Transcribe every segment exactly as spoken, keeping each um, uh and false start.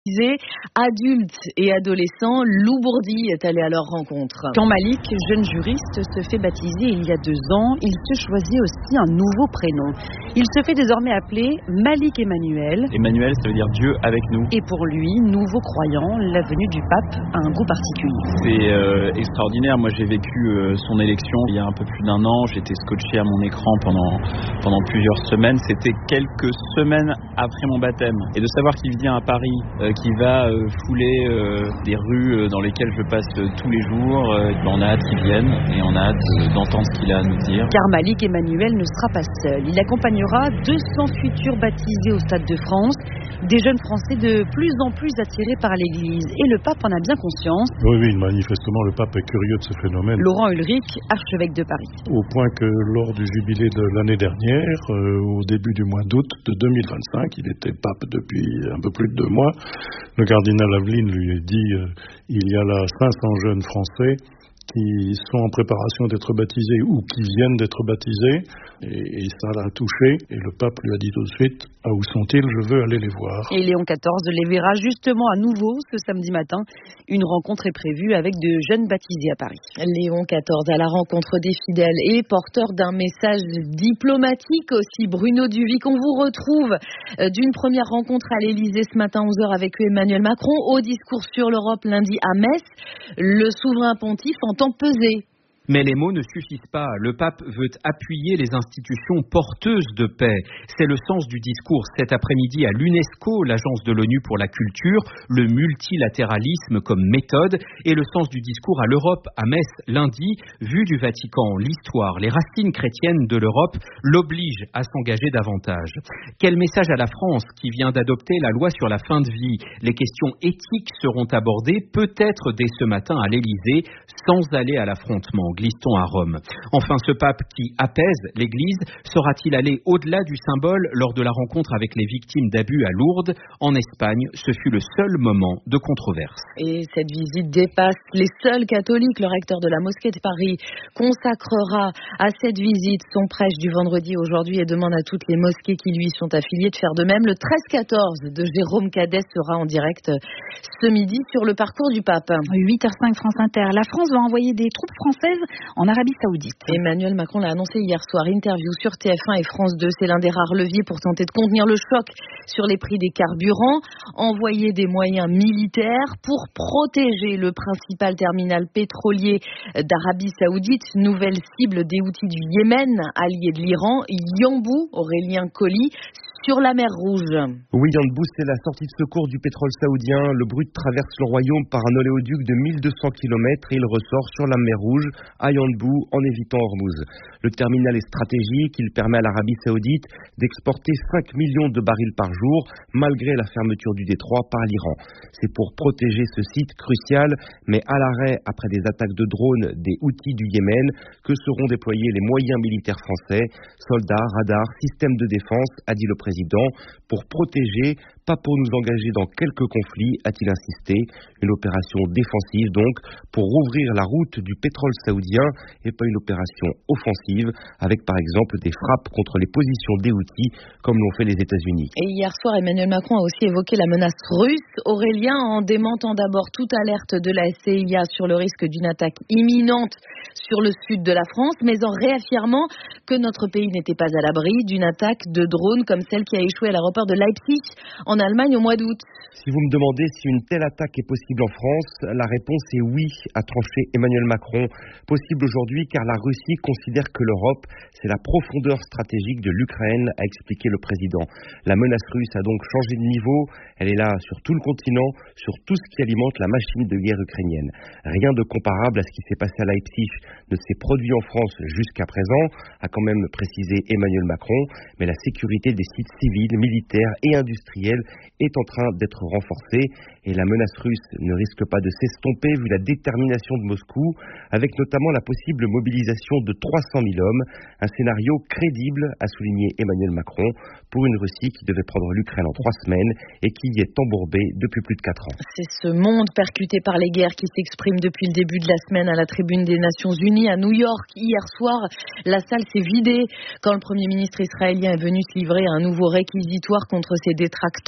Adultes et adolescents, Lou Bourdi est allé à leur rencontre. Quand Malik, jeune juriste, se fait baptiser il y a deux ans, il se choisit aussi un nouveau prénom. Il se fait désormais appeler Malik Emmanuel. Emmanuel, ça veut dire Dieu avec nous. Et pour lui, nouveau croyant, la venue du pape a un goût particulier. C'est euh, extraordinaire. Moi, j'ai vécu euh, son élection il y a un peu plus d'un an. J'étais scotché à mon écran pendant, pendant plusieurs semaines. C'était quelques semaines après mon baptême. Et de savoir qu'il vient à Paris, euh, qu'il va euh, fouler euh, des rues euh, dans lesquelles je passe euh, tous les jours, euh, on a hâte qu'il vienne et on a hâte euh, d'entendre ce qu'il a à nous dire. Car Malik Emmanuel ne sera pas seul. Il accompagnera deux cents futurs baptisés au Stade de France. Des jeunes Français de plus en plus attirés par l'Église. Et le pape en a bien conscience. Oui, oui, manifestement, le pape est curieux de ce phénomène. Laurent Ulrich, archevêque de Paris. Au point que lors du jubilé de l'année dernière, euh, au début du mois d'août de deux mille vingt-cinq, il était pape depuis un peu plus de deux mois, le cardinal Aveline lui a dit euh, il y a là cinq cents jeunes Français qui sont en préparation d'être baptisés ou qui viennent d'être baptisés, et, et ça l'a touché, et le pape lui a dit tout de suite « Ah, où sont-ils? Je veux aller les voir ». Et Léon quatorze les verra justement à nouveau ce samedi matin. Une rencontre est prévue avec de jeunes baptisés à Paris. Léon quatorze à la rencontre des fidèles et porteur d'un message diplomatique aussi. Bruno Duvic, on vous retrouve d'une première rencontre à l'Élysée ce matin onze heures avec Emmanuel Macron, au discours sur l'Europe lundi à Metz. Le souverain pontife entend peser. Mais les mots ne suffisent pas. Le pape veut appuyer les institutions porteuses de paix. C'est le sens du discours cet après-midi à l'UNESCO, l'agence de l'ONU pour la culture, le multilatéralisme comme méthode, et le sens du discours à l'Europe à Metz lundi. Vu du Vatican, l'histoire, les racines chrétiennes de l'Europe l'obligent à s'engager davantage. Quel message à la France qui vient d'adopter la loi sur la fin de vie? Les questions éthiques seront abordées peut-être dès ce matin à l'Élysée, sans aller à l'affrontement. Glisse-t-on à Rome. Enfin, ce pape qui apaise l'Église, saura-t-il aller au-delà du symbole lors de la rencontre avec les victimes d'abus à Lourdes? En Espagne, ce fut le seul moment de controverse. Et cette visite dépasse les seuls catholiques. Le recteur de la mosquée de Paris consacrera à cette visite son prêche du vendredi aujourd'hui et demande à toutes les mosquées qui lui sont affiliées de faire de même. Le treize quatorze de Jérôme Cadet sera en direct ce midi sur le parcours du pape. huit heures cinq France Inter. La France va envoyer des troupes françaises en Arabie Saoudite. Emmanuel Macron l'a annoncé hier soir. Interview sur T F un et France deux. C'est l'un des rares leviers pour tenter de contenir le choc sur les prix des carburants. Envoyer des moyens militaires pour protéger le principal terminal pétrolier d'Arabie Saoudite. Nouvelle cible des Houthis du Yémen, allié de l'Iran. Yanbu, Aurélien Colli, sur la mer Rouge. Oui, Yanbu, c'est la sortie de secours du pétrole saoudien. Le Brut traverse le royaume par un oléoduc de mille deux cents kilomètres et il ressort sur la mer Rouge à Yanbu en évitant Hormuz. Le terminal est stratégique, il permet à l'Arabie Saoudite d'exporter cinq millions de barils par jour malgré la fermeture du détroit par l'Iran. C'est pour protéger ce site crucial, mais à l'arrêt après des attaques de drones des Houthis du Yémen que seront déployés les moyens militaires français, soldats, radars, systèmes de défense, a dit le président, pour protéger, pas pour nous engager dans quelques conflits, a-t-il insisté. Une opération défensive donc, pour rouvrir la route du pétrole saoudien et pas une opération offensive, avec par exemple des frappes contre les positions des Houthis, comme l'ont fait les États-Unis. Et hier soir, Emmanuel Macron a aussi évoqué la menace russe. Aurélien, en démentant d'abord toute alerte de la S C I A sur le risque d'une attaque imminente sur le sud de la France, mais en réaffirmant que notre pays n'était pas à l'abri d'une attaque de drone comme celle qui a échoué à l'aéroport de Leipzig en Allemagne au mois d'août. Si vous me demandez si une telle attaque est possible en France, la réponse est oui, a tranché Emmanuel Macron. Possible aujourd'hui car la Russie considère que l'Europe, c'est la profondeur stratégique de l'Ukraine, a expliqué le président. La menace russe a donc changé de niveau. Elle est là sur tout le continent, sur tout ce qui alimente la machine de guerre ukrainienne. Rien de comparable à ce qui s'est passé à Leipzig ne s'est produit en France jusqu'à présent, a quand même précisé Emmanuel Macron, mais la sécurité des sites civils, militaires et industriels est en train d'être renforcée et la menace russe ne risque pas de s'estomper vu la détermination de Moscou, avec notamment la possible mobilisation de trois cent mille hommes, un scénario crédible, a souligné Emmanuel Macron, pour une Russie qui devait prendre l'Ukraine en trois semaines et qui y est embourbée depuis plus de quatre ans. C'est ce monde percuté par les guerres qui s'exprime depuis le début de la semaine à la tribune des Nations Unies à New York. Hier soir, la salle s'est vidée quand le Premier ministre israélien est venu se livrer à un nouveau réquisitoire contre ses détracteurs.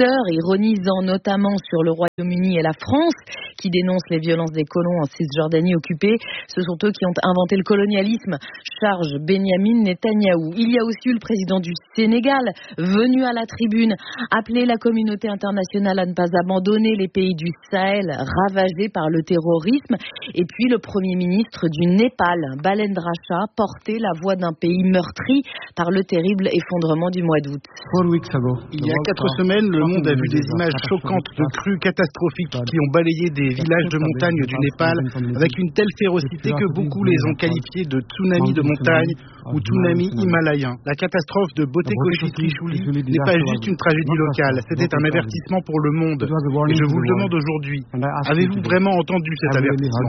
Twitter, ironisant notamment sur le Royaume-Uni et la France, qui dénoncent les violences des colons en Cisjordanie occupée. Ce sont eux qui ont inventé le colonialisme, charge Benyamin Netanyahou. Il y a aussi eu le président du Sénégal, venu à la tribune, appeler la communauté internationale à ne pas abandonner les pays du Sahel ravagés par le terrorisme. Et puis le premier ministre du Népal, Balendra Shah, portait la voix d'un pays meurtri par le terrible effondrement du mois d'août. Il y a quatre semaines, le monde a vu des images choquantes de crues catastrophiques qui ont balayé des villages de montagne du Népal avec une telle férocité que beaucoup les ont qualifiés de tsunami de montagne ou tsunami himalayen. La catastrophe de Botekoshi-Trishuli n'est pas juste une tragédie locale, c'était un avertissement pour le monde. Et je vous le demande aujourd'hui, avez-vous vraiment entendu cet avertissement ?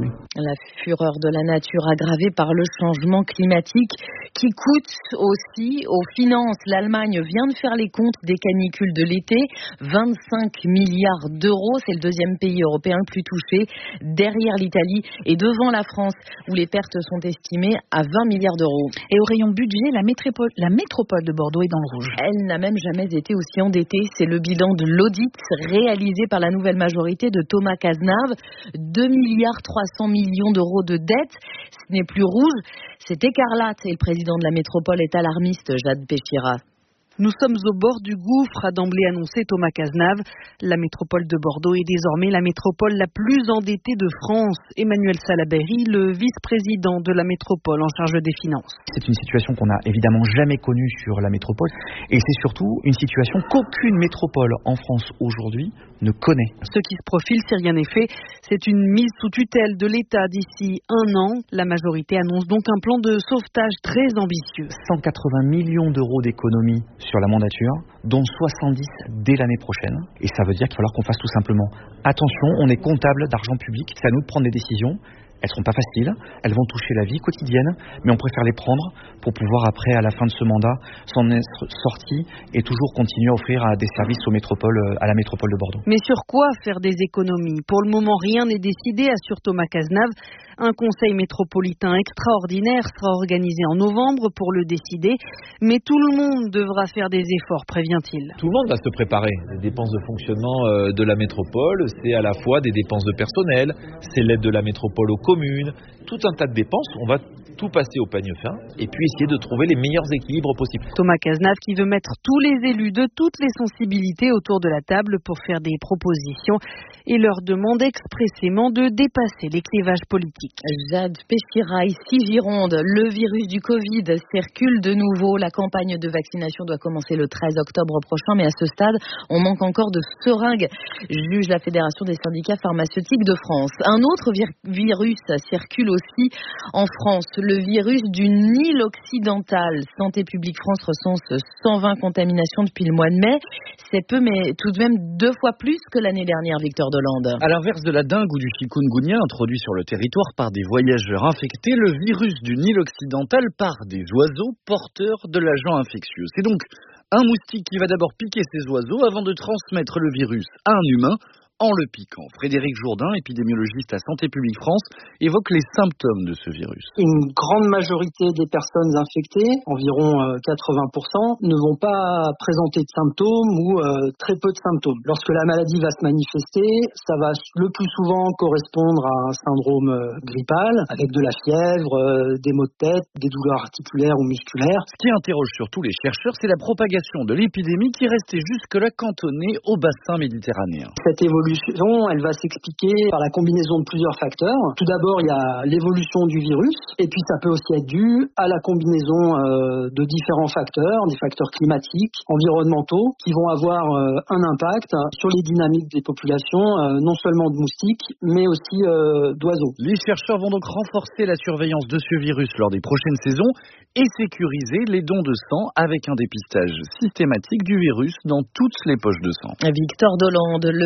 La fureur de la nature aggravée par le changement climatique qui coûte aussi aux finances. L'Allemagne vient de faire les comptes des canicules de l'été, vingt-cinq milliards d'euros, c'est le deuxième pays européen le plus touché, derrière l'Italie et devant la France, où les pertes sont estimées à vingt milliards d'euros. Et au rayon budget, la métropole, la métropole de Bordeaux est dans le rouge. Elle n'a même jamais été aussi endettée. C'est le bilan de l'audit réalisé par la nouvelle majorité de Thomas Cazenave. deux milliards trois cents millions d'euros de dette. Ce n'est plus rouge, c'est écarlate. Et le président de la métropole est alarmiste, Jade Péchira. Nous sommes au bord du gouffre, a d'emblée annoncé Thomas Cazenave. La métropole de Bordeaux est désormais la métropole la plus endettée de France. Emmanuel Salaberry, le vice-président de la métropole en charge des finances. C'est une situation qu'on n'a évidemment jamais connue sur la métropole et c'est surtout une situation qu'aucune métropole en France aujourd'hui ne connaît. Ce qui se profile, si rien n'est fait, c'est une mise sous tutelle de l'État d'ici un an. La majorité annonce donc un plan de sauvetage très ambitieux. cent quatre-vingts millions d'euros d'économies sur la mandature, dont soixante-dix dès l'année prochaine. Et ça veut dire qu'il va falloir qu'on fasse tout simplement attention, on est comptable d'argent public, c'est à nous de prendre des décisions. Elles ne seront pas faciles, elles vont toucher la vie quotidienne, mais on préfère les prendre pour pouvoir après, à la fin de ce mandat, s'en être sorti et toujours continuer à offrir à des services aux métropoles, à la métropole de Bordeaux. Mais sur quoi faire des économies ? Pour le moment, rien n'est décidé, assure Thomas Cazenave. Un conseil métropolitain extraordinaire sera organisé en novembre pour le décider, mais tout le monde devra faire des efforts, prévient-il. Tout le monde va se préparer. Les dépenses de fonctionnement de la métropole, c'est à la fois des dépenses de personnel, c'est l'aide de la métropole aux communes, tout un tas de dépenses. On va tout passer au peigne fin et puis essayer de trouver les meilleurs équilibres possibles. Thomas Cazenave qui veut mettre tous les élus de toutes les sensibilités autour de la table pour faire des propositions et leur demande expressément de dépasser les clivages politiques. Jade Péchira, ici Gironde, le virus du Covid circule de nouveau. La campagne de vaccination doit commencer le treize octobre prochain, mais à ce stade, on manque encore de seringues, juge la Fédération des syndicats pharmaceutiques de France. Un autre vir- virus circule aussi en France, le virus du Nil occidental. Santé publique France recense cent vingt contaminations depuis le mois de mai. C'est peu, mais tout de même deux fois plus que l'année dernière, Victor Delande. À l'inverse de la dengue ou du chikungunya introduit sur le territoire par des voyageurs infectés, le virus du Nil occidental part des oiseaux porteurs de l'agent infectieux. C'est donc un moustique qui va d'abord piquer ces oiseaux avant de transmettre le virus à un humain en le piquant. Frédéric Jourdain, épidémiologiste à Santé publique France, évoque les symptômes de ce virus. Une grande majorité des personnes infectées, environ quatre-vingts pour cent, ne vont pas présenter de symptômes ou euh, très peu de symptômes. Lorsque la maladie va se manifester, ça va le plus souvent correspondre à un syndrome grippal, avec de la fièvre, euh, des maux de tête, des douleurs articulaires ou musculaires. Ce qui interroge surtout les chercheurs, c'est la propagation de l'épidémie qui restait jusque-là cantonnée au bassin méditerranéen. Cette évolution elle va s'expliquer par la combinaison de plusieurs facteurs. Tout d'abord, il y a l'évolution du virus, et puis ça peut aussi être dû à la combinaison euh, de différents facteurs, des facteurs climatiques, environnementaux, qui vont avoir euh, un impact sur les dynamiques des populations, euh, non seulement de moustiques, mais aussi euh, d'oiseaux. Les chercheurs vont donc renforcer la surveillance de ce virus lors des prochaines saisons et sécuriser les dons de sang avec un dépistage systématique du virus dans toutes les poches de sang. Victor Delande, le verdict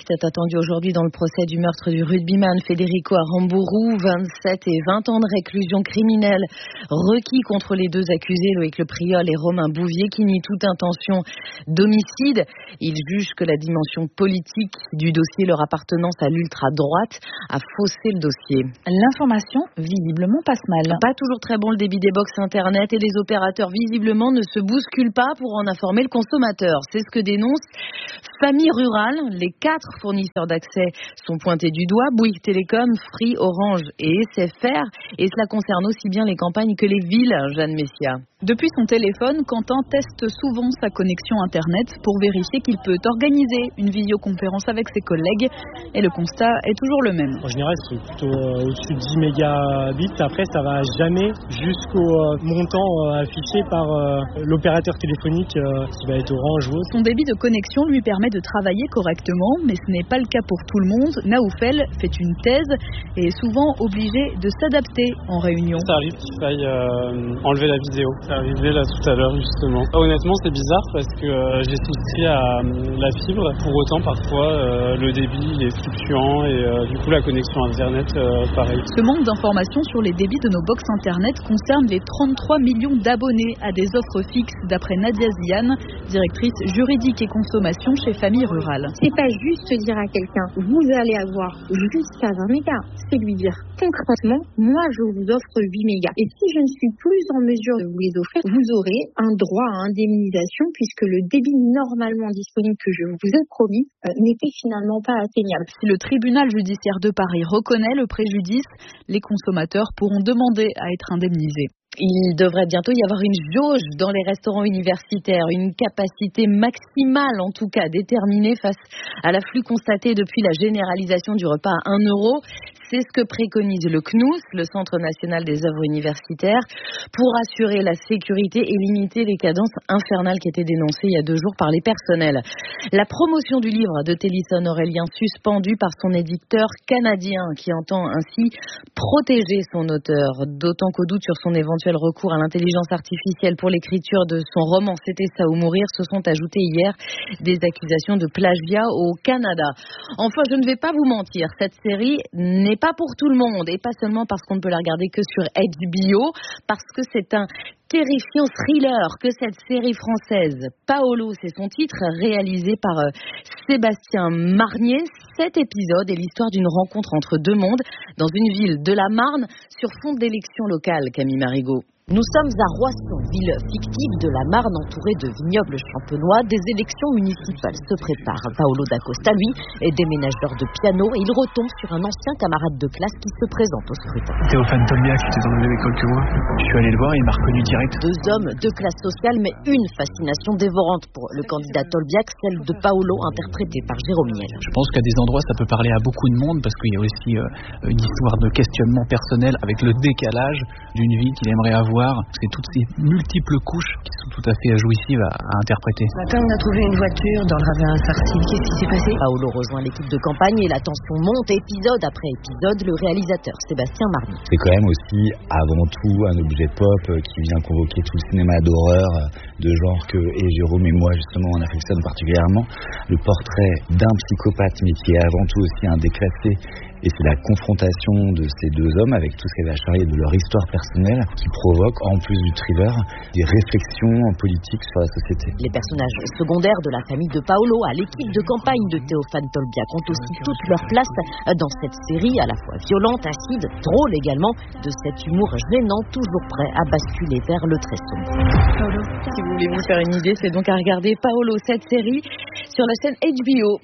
verdict est attendu aujourd'hui dans le procès du meurtre du rugbyman Federico Aramburu. vingt-sept et vingt ans de réclusion criminelle requis contre les deux accusés, Loïc Le Priol et Romain Bouvier, qui nient toute intention d'homicide. Ils jugent que la dimension politique du dossier, leur appartenance à l'ultra-droite, a faussé le dossier. L'information, visiblement, passe mal. Pas toujours très bon le débit des box internet et les opérateurs, visiblement, ne se bousculent pas pour en informer le consommateur. C'est ce que dénonce Famille Rurale. Les quatre fournisseurs d'accès sont pointés du doigt, Bouygues Télécom, Free, Orange et S F R. Et cela concerne aussi bien les campagnes que les villes, Jeanne Messia. Depuis son téléphone, Quentin teste souvent sa connexion Internet pour vérifier qu'il peut organiser une visioconférence avec ses collègues. Et le constat est toujours le même. En général, c'est plutôt euh, au-dessus de dix mégabits. Après, ça va jamais jusqu'au euh, montant euh, affiché par euh, l'opérateur téléphonique euh, qui va être Orange ou autre. Son débit de connexion lui permet de travailler correctement, mais ce n'est pas le cas pour tout le monde. Naoufel fait une thèse et est souvent obligé de s'adapter en réunion. Ça arrive qu'il faille euh, enlever la vidéo. C'est arrivé là tout à l'heure justement. Honnêtement, c'est bizarre parce que euh, j'ai souscrit à euh, la fibre. Pour autant, parfois, euh, le débit il est fluctuant et euh, du coup, la connexion Internet, euh, pareil. Ce manque d'informations sur les débits de nos box Internet concerne les trente-trois millions d'abonnés à des offres fixes, d'après Nadia Ziane, directrice juridique et consommation chez Famille Rurale. C'est pas juste dire à quelqu'un, vous allez avoir jusqu'à vingt mégas. C'est lui dire concrètement, moi je vous offre huit mégas. Et si je ne suis plus en mesure de vous les offrir, vous aurez un droit à indemnisation puisque le débit normalement disponible que je vous ai promis euh, n'était finalement pas atteignable. Si le tribunal judiciaire de Paris reconnaît le préjudice, les consommateurs pourront demander à être indemnisés. Il devrait bientôt y avoir une jauge dans les restaurants universitaires, une capacité maximale en tout cas déterminée face à l'afflux constaté depuis la généralisation du repas à un euro. C'est ce que préconise le C N O U S, le Centre national des œuvres universitaires, pour assurer la sécurité et limiter les cadences infernales qui étaient dénoncées il y a deux jours par les personnels. La promotion du livre de Télisson Aurélien suspendue par son éditeur canadien qui entend ainsi protéger son auteur, d'autant qu'au doute sur son éventuel recours à l'intelligence artificielle pour l'écriture de son roman C'était ça ou mourir se sont ajoutées hier des accusations de plagiat au Canada. Enfin, je ne vais pas vous mentir, cette série n'est pas pour tout le monde et pas seulement parce qu'on ne peut la regarder que sur H B O, parce que c'est un terrifiant thriller que cette série française, Paolo, c'est son titre, réalisé par euh, Sébastien Marnier. Cet épisode est l'histoire d'une rencontre entre deux mondes dans une ville de la Marne sur fond d'élections locales, Camille Marigot. Nous sommes à Roisson, ville fictive de la Marne entourée de vignobles champenois. Des élections municipales se préparent. Paolo D'Acosta, lui, est déménageur de piano et il retombe sur un ancien camarade de classe qui se présente au scrutin. Théophane Tolbiac, qui était dans la même école que moi. Je suis allé le voir et il m'a reconnu direct. Deux hommes, deux classes sociales, mais une fascination dévorante pour le candidat Tolbiac, celle de Paolo, interprété par Jérôme Niel. Je pense qu'à des endroits, ça peut parler à beaucoup de monde parce qu'il y a aussi euh, une histoire de questionnement personnel avec le décalage d'une vie qu'il aimerait avoir. C'est toutes ces multiples couches qui sont tout à fait jouissives à, à interpréter. Ce matin, on a trouvé une voiture dans le ravin Sarcy. Qu'est-ce qui s'est passé? Paolo rejoint l'équipe de campagne et la tension monte épisode après épisode. Le réalisateur Sébastien Marnier. C'est quand même aussi avant tout un objet pop qui vient convoquer tout le cinéma d'horreur de genre que et Jérôme et moi justement on affectionne particulièrement. Le portrait d'un psychopathe mais qui est avant tout aussi un déclassé. Et c'est la confrontation de ces deux hommes avec tout ce qu'elle va charrier de leur histoire personnelle qui provoque, en plus du thriller, des réflexions politiques sur la société. Les personnages secondaires de la famille de Paolo à l'équipe de campagne de Théophane Tolbiac ont aussi toute leur place dans cette série à la fois violente, acide, drôle également, de cet humour gênant, toujours prêt à basculer vers le très sombre. Paolo, si vous voulez vous faire une idée, c'est donc à regarder Paolo, cette série, sur la chaîne H B O.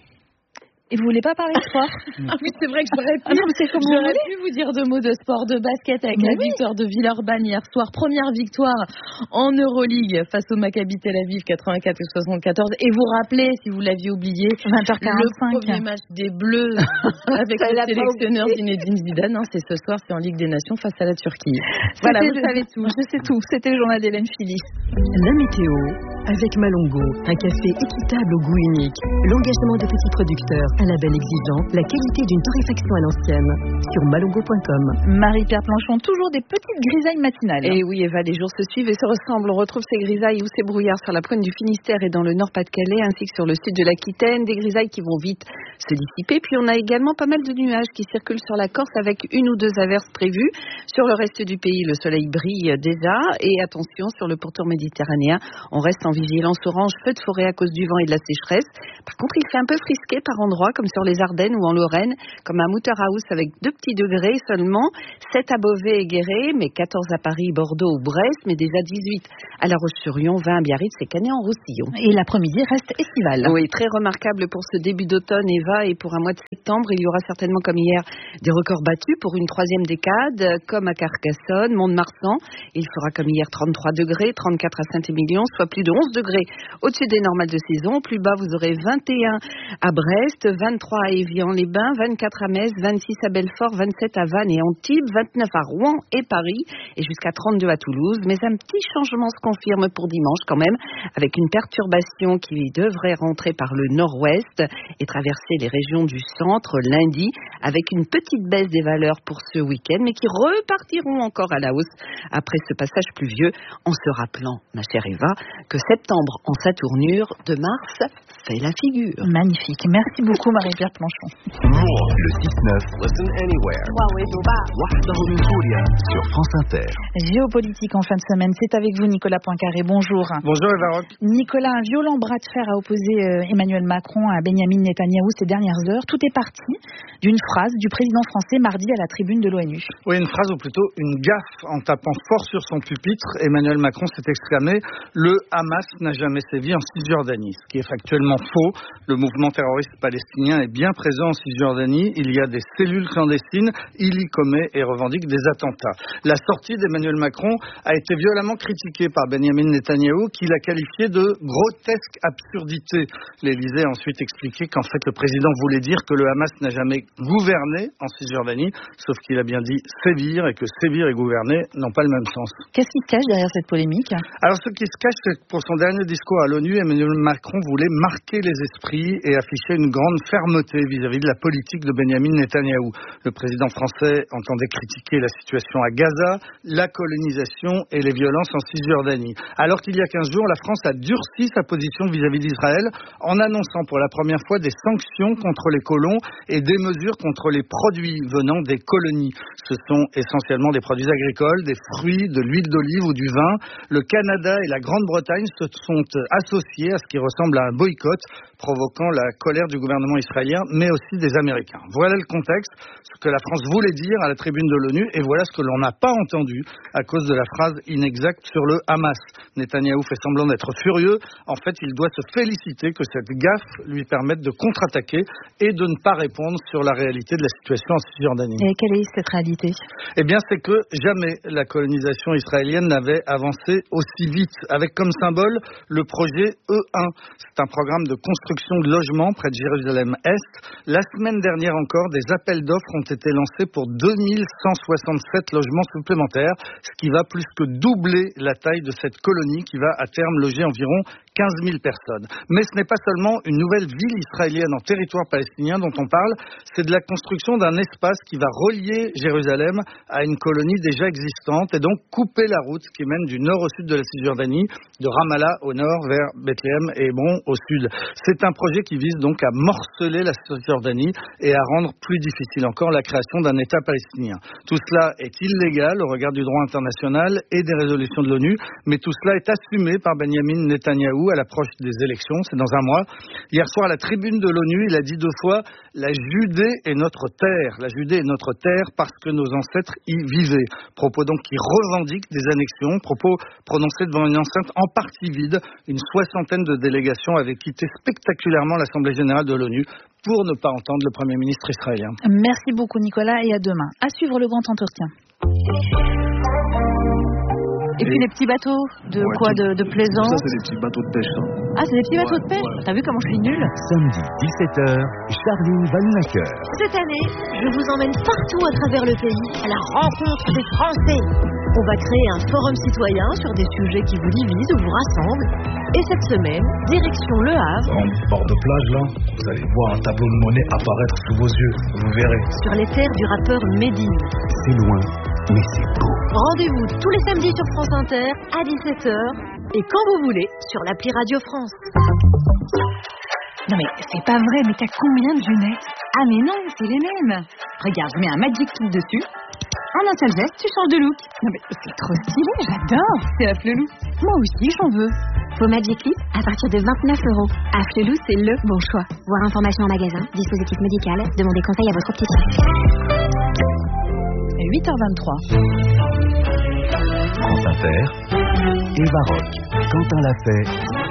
Et vous voulez pas parler de sport? Ah oui, c'est vrai que j'aurais pu, ah non, mais j'aurais pu vous dire deux mots de sport, de basket avec mais la oui. victoire de Villeurbanne hier soir. Première victoire en Euroleague face au Maccabi Tel Aviv quatre-vingt-quatre à soixante-quatorze. Et vous rappelez, si vous l'aviez oublié, vingt heures quarante-cinq. Le premier match des Bleus avec le sélectionneur Zinedine Zidane. Hein, c'est ce soir, c'est en Ligue des Nations face à la Turquie. Voilà, vous savez tout. Je sais tout. C'était le journal d'Hélène Philly. La météo. Avec Malongo, un café équitable au goût unique, l'engagement de petits producteurs, un label exigeant, la qualité d'une torréfaction à l'ancienne. Sur malongo point com. Marie-Pierre Planchon, toujours des petites grisailles matinales. Et oui, Eva, les jours se suivent et se ressemblent. On retrouve ces grisailles ou ces brouillards sur la pointe du Finistère et dans le Nord-Pas-de-Calais, ainsi que sur le sud de l'Aquitaine. Des grisailles qui vont vite se dissiper. Puis on a également pas mal de nuages qui circulent sur la Corse avec une ou deux averses prévues. Sur le reste du pays, le soleil brille déjà. Et attention, sur le pourtour méditerranéen, on reste en vigilance orange, feu de forêt à cause du vent et de la sécheresse. Par contre, il fait un peu frisqué par endroits, comme sur les Ardennes ou en Lorraine, comme à Mutterhaus avec deux petits degrés seulement, sept à Beauvais et Guéret, mais quatorze à Paris, Bordeaux ou Brest, mais déjà dix-huit à La Roche-sur-Yon, vingt à Biarritz et Canet-en-Roussillon. Et l'après-midi reste estival. Oui, très remarquable pour ce début d'automne, Eva, et pour un mois de septembre, il y aura certainement comme hier des records battus pour une troisième décade, comme à Carcassonne, Mont-de-Marsan. Il fera comme hier trente-trois degrés, trente-quatre à Saint-Émilion, soit plus de onze degrés au-dessus des normales de saison. Plus bas, vous aurez vingt et un à Brest, vingt-trois à Évian-les-Bains, vingt-quatre à Metz, vingt-six à Belfort, vingt-sept à Vannes et Antibes, vingt-neuf à Rouen et Paris et jusqu'à trente-deux à Toulouse. Mais un petit changement se confirme pour dimanche quand même, avec une perturbation qui devrait rentrer par le nord-ouest et traverser les régions du centre lundi, avec une petite baisse des valeurs pour ce week-end, mais qui repartiront encore à la hausse après ce passage pluvieux, en se rappelant, ma chère Eva, que septembre en sa tournure de mars fait la figure. Magnifique. Merci beaucoup Marie-Pierre Planchon. Le six neuf, Listen Anywhere. Sur France Inter. Géopolitique en fin de semaine, c'est avec vous Nicolas Poincaré. Bonjour. Bonjour Eva Rock. Nicolas, un violent bras de fer a opposé euh, Emmanuel Macron à Benyamin Netanyahou ces dernières heures. Tout est parti d'une phrase du président français mardi à la tribune de l'ONU. Oui, une phrase ou plutôt une gaffe. En tapant fort sur son pupitre, Emmanuel Macron s'est exclamé « Le Hamas n'a jamais sévi en Cisjordanie », ce qui est factuellement faux. Le mouvement terroriste palestinien est bien présent en Cisjordanie. Il y a des cellules clandestines. Il y commet et revendique des attentats. La sortie d'Emmanuel Macron a été violemment critiquée par Benyamin Netanyahou, qui l'a qualifiée de grotesque absurdité. L'Élysée a ensuite expliqué qu'en fait le président voulait dire que le Hamas n'a jamais gouverné en Cisjordanie, sauf qu'il a bien dit sévir, et que sévir et gouverner n'ont pas le même sens. Qu'est-ce qui se cache derrière cette polémique ? Alors ce qui se cache, c'est que pour son dernier discours à l'ONU, Emmanuel Macron voulait marquer les esprits et afficher une grande fermeté vis-à-vis de la politique de Benyamin Netanyahou. Le président français entendait critiquer la situation à Gaza, la colonisation et les violences en Cisjordanie. Alors qu'il y a quinze jours, la France a durci sa position vis-à-vis d'Israël en annonçant pour la première fois des sanctions contre les colons et des mesures contre les produits venant des colonies. Ce sont essentiellement des produits agricoles, des fruits, de l'huile d'olive ou du vin. Le Canada et la Grande-Bretagne se sont associés à ce qui ressemble à un boycott, provoquant la colère du gouvernement israélien, mais aussi des Américains. Voilà le contexte, ce que la France voulait dire à la tribune de l'ONU, et voilà ce que l'on n'a pas entendu à cause de la phrase inexacte sur le Hamas. Netanyahou fait semblant d'être furieux. En fait, il doit se féliciter que cette gaffe lui permette de contre-attaquer et de ne pas répondre sur la réalité de la situation en Cisjordanie. Et quelle est cette réalité ? Eh bien, c'est que jamais la colonisation israélienne n'avait avancé aussi vite, avec comme symbole le projet E un. C'est un programme de construction de logements près de Jérusalem-Est. La semaine dernière encore, des appels d'offres ont été lancés pour deux mille cent soixante-sept logements supplémentaires, ce qui va plus que doubler la taille de cette colonie qui va à terme loger environ quinze mille personnes. Mais ce n'est pas seulement une nouvelle ville israélienne en territoire palestinien dont on parle, c'est de la construction d'un espace qui va relier Jérusalem à une colonie déjà existante et donc couper la route qui mène du nord au sud de la Cisjordanie, de Ramallah au nord vers Bethléem et Hébron au sud. C'est un projet qui vise donc à morceler la Cisjordanie et à rendre plus difficile encore la création d'un État palestinien. Tout cela est illégal au regard du droit international et des résolutions de l'ONU, mais tout cela est assumé par Benyamin Netanyahou à l'approche des élections, c'est dans un mois. Hier soir, à la tribune de l'ONU, il a dit deux fois « La Judée est notre terre, la Judée est notre terre parce que nos ancêtres y vivaient ». Propos donc qui revendiquent des annexions, propos prononcés devant une enceinte en partie vide. Une soixantaine de délégations avaient quitté spectaculairement l'Assemblée générale de l'ONU pour ne pas entendre le Premier ministre israélien. Merci beaucoup Nicolas et à demain. À suivre le grand entretien. Et puis les petits bateaux de ouais, quoi, de, de plaisance. Ça, c'est des petits bateaux de pêche. Ça. Ah, c'est des petits bateaux ouais, de pêche. ouais. T'as vu comment je suis nulle? Samedi dix-sept heures, Charline Vanhoenacker. Cette année, je vous emmène partout à travers le pays à la rencontre des Français. On va créer un forum citoyen sur des sujets qui vous divisent ou vous rassemblent. Et cette semaine, direction Le Havre. En bord de plage, là, vous allez voir un tableau de Monet apparaître sous vos yeux. Vous verrez. Sur les terres du rappeur Medine. C'est loin, mais c'est beau. Rendez-vous tous les samedis sur France Inter à dix-sept heures et quand vous voulez sur l'appli Radio France. Non mais c'est pas vrai, mais t'as combien de lunettes? Ah mais non, c'est les mêmes. Regarde, je mets un Magic Clip dessus. En un seul geste, tu changes de look. Non mais c'est trop stylé, j'adore. C'est Afflelou. Moi aussi, j'en veux. Vos Magic Clip à partir de vingt-neuf euros. Afflelou, c'est le bon choix. Voir information en magasin, dispositif médical, demandez conseil à votre opticien. huit heures vingt-trois. France Inter, Eva Rock, Quentin Lafay,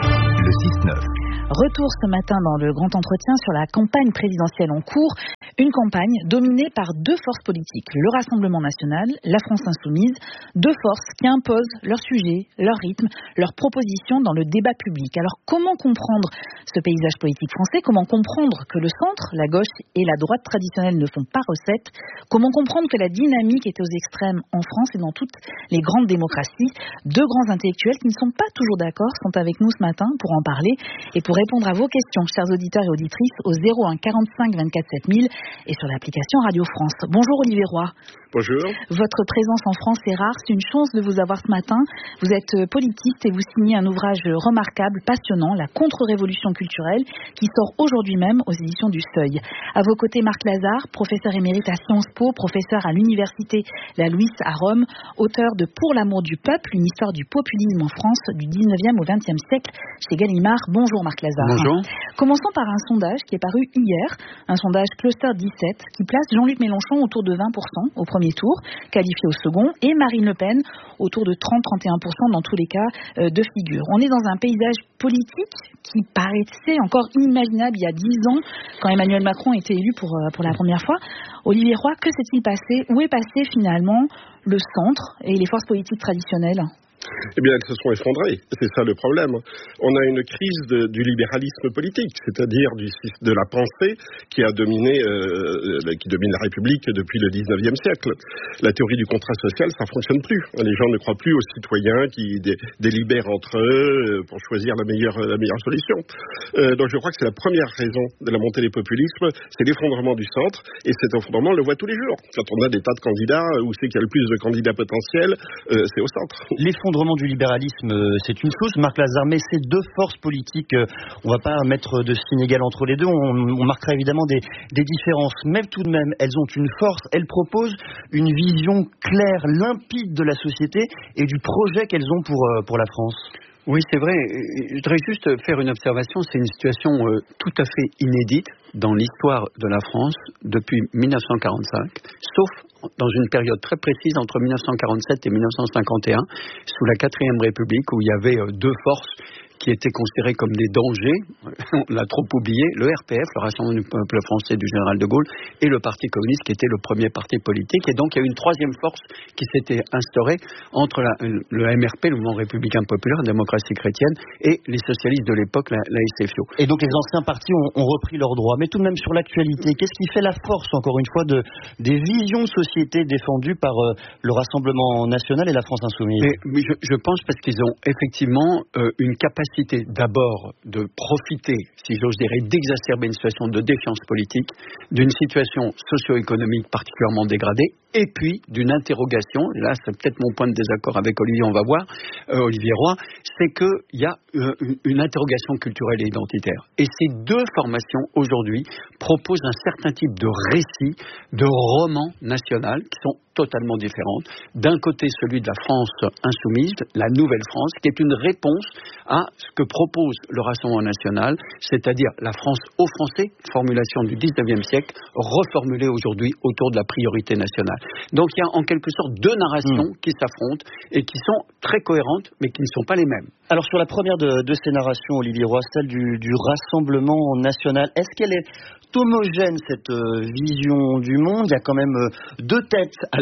le six neuf. Retour ce matin dans le grand entretien sur la campagne présidentielle en cours. Une campagne dominée par deux forces politiques, le Rassemblement national, la France insoumise, deux forces qui imposent leurs sujets, leur rythme, leurs propositions dans le débat public. Alors comment comprendre ce paysage politique français? Comment comprendre que le centre, la gauche et la droite traditionnelle ne font pas recette? Comment comprendre que la dynamique est aux extrêmes en France et dans toutes les grandes démocraties? Deux grands intellectuels qui ne sont pas toujours d'accord sont avec nous ce matin pour en parler et pour répondre à vos questions, chers auditeurs et auditrices, au zéro un quarante-cinq vingt-quatre sept mille et sur l'application Radio France. Bonjour Olivier Roy. Bonjour. Votre présence en France est rare, c'est une chance de vous avoir ce matin. Vous êtes politiste et vous signez un ouvrage remarquable, passionnant, La contre-révolution culturelle, qui sort aujourd'hui même aux éditions du Seuil. À vos côtés, Marc Lazare, professeur émérite à Sciences Po, professeur à l'université La Luis à Rome, auteur de Pour l'amour du peuple, une histoire du populisme en France du dix-neuvième au vingtième siècle chez Gallimard. Bonjour Marc Lazare. Bonjour. Commençons par un sondage qui est paru hier, un sondage Cluster dix-sept, qui place Jean-Luc Mélenchon autour de vingt pour cent au premier tour, qualifié au second, et Marine Le Pen autour de trente à trente et un pour cent dans tous les cas euh, de figure. On est dans un paysage politique qui paraissait encore inimaginable il y a dix ans, quand Emmanuel Macron était élu pour, euh, pour la première fois. Olivier Roy, que s'est-il passé? Où est passé finalement le centre et les forces politiques traditionnelles? Eh bien, elles se sont effondrées. C'est ça le problème. On a une crise de, du libéralisme politique, c'est-à-dire du, de la pensée qui a dominé, euh, qui domine la République depuis le dix-neuvième siècle. La théorie du contrat social, ça fonctionne plus. Les gens ne croient plus aux citoyens qui dé, délibèrent entre eux pour choisir la meilleure, la meilleure solution. Euh, donc, je crois que c'est la première raison de la montée des populismes, c'est l'effondrement du centre, et cet effondrement, on le voit tous les jours. Quand on a des tas de candidats, où c'est qu'il y a le plus de candidats potentiels, euh, c'est au centre. L'effondrement du libéralisme, c'est une chose, Marc Lazare, mais ces deux forces politiques, on ne va pas mettre de signe égal entre les deux, on, on marquera évidemment des, des différences, mais tout de même, elles ont une force, elles proposent une vision claire, limpide de la société et du projet qu'elles ont pour, pour la France. Oui, c'est vrai. Je voudrais juste faire une observation. C'est une situation euh, tout à fait inédite dans l'histoire de la France depuis mille neuf cent quarante-cinq, sauf dans une période très précise entre mille neuf cent quarante-sept et mille neuf cent cinquante et un, sous la quatrième République, où il y avait euh, deux forces qui étaient considérés comme des dangers, on l'a trop oublié, le R P F, le Rassemblement du peuple français du général de Gaulle, et le Parti communiste qui était le premier parti politique. Et donc il y a eu une troisième force qui s'était instaurée entre la, le M R P, le Mouvement républicain populaire, la démocratie chrétienne, et les socialistes de l'époque, la, la S F I O. Et donc les anciens partis ont, ont repris leurs droits. Mais tout de même sur l'actualité, qu'est-ce qui fait la force, encore une fois, de, des visions de société défendues par euh, le Rassemblement national et la France insoumise? Mais, mais je, je pense parce qu'ils ont effectivement euh, une capacité d'abord de profiter, si j'ose dire, et d'exacerber une situation de défiance politique, d'une situation socio-économique particulièrement dégradée, et puis d'une interrogation, là c'est peut-être mon point de désaccord avec Olivier, on va voir, euh, Olivier Roy, c'est qu'il y a euh, une interrogation culturelle et identitaire. Et ces deux formations, aujourd'hui, proposent un certain type de récit, de roman national, qui sont totalement différentes. D'un côté, celui de la France insoumise, la nouvelle France, qui est une réponse à ce que propose le Rassemblement national, c'est-à-dire la France aux Français, formulation du dix-neuvième siècle, reformulée aujourd'hui autour de la priorité nationale. Donc il y a en quelque sorte deux narrations mmh. qui s'affrontent et qui sont très cohérentes, mais qui ne sont pas les mêmes. Alors sur la première de, de ces narrations, Olivier Roy, celle du, du Rassemblement national, est-ce qu'elle est homogène, cette euh, vision du monde? Il y a quand même euh, deux têtes à la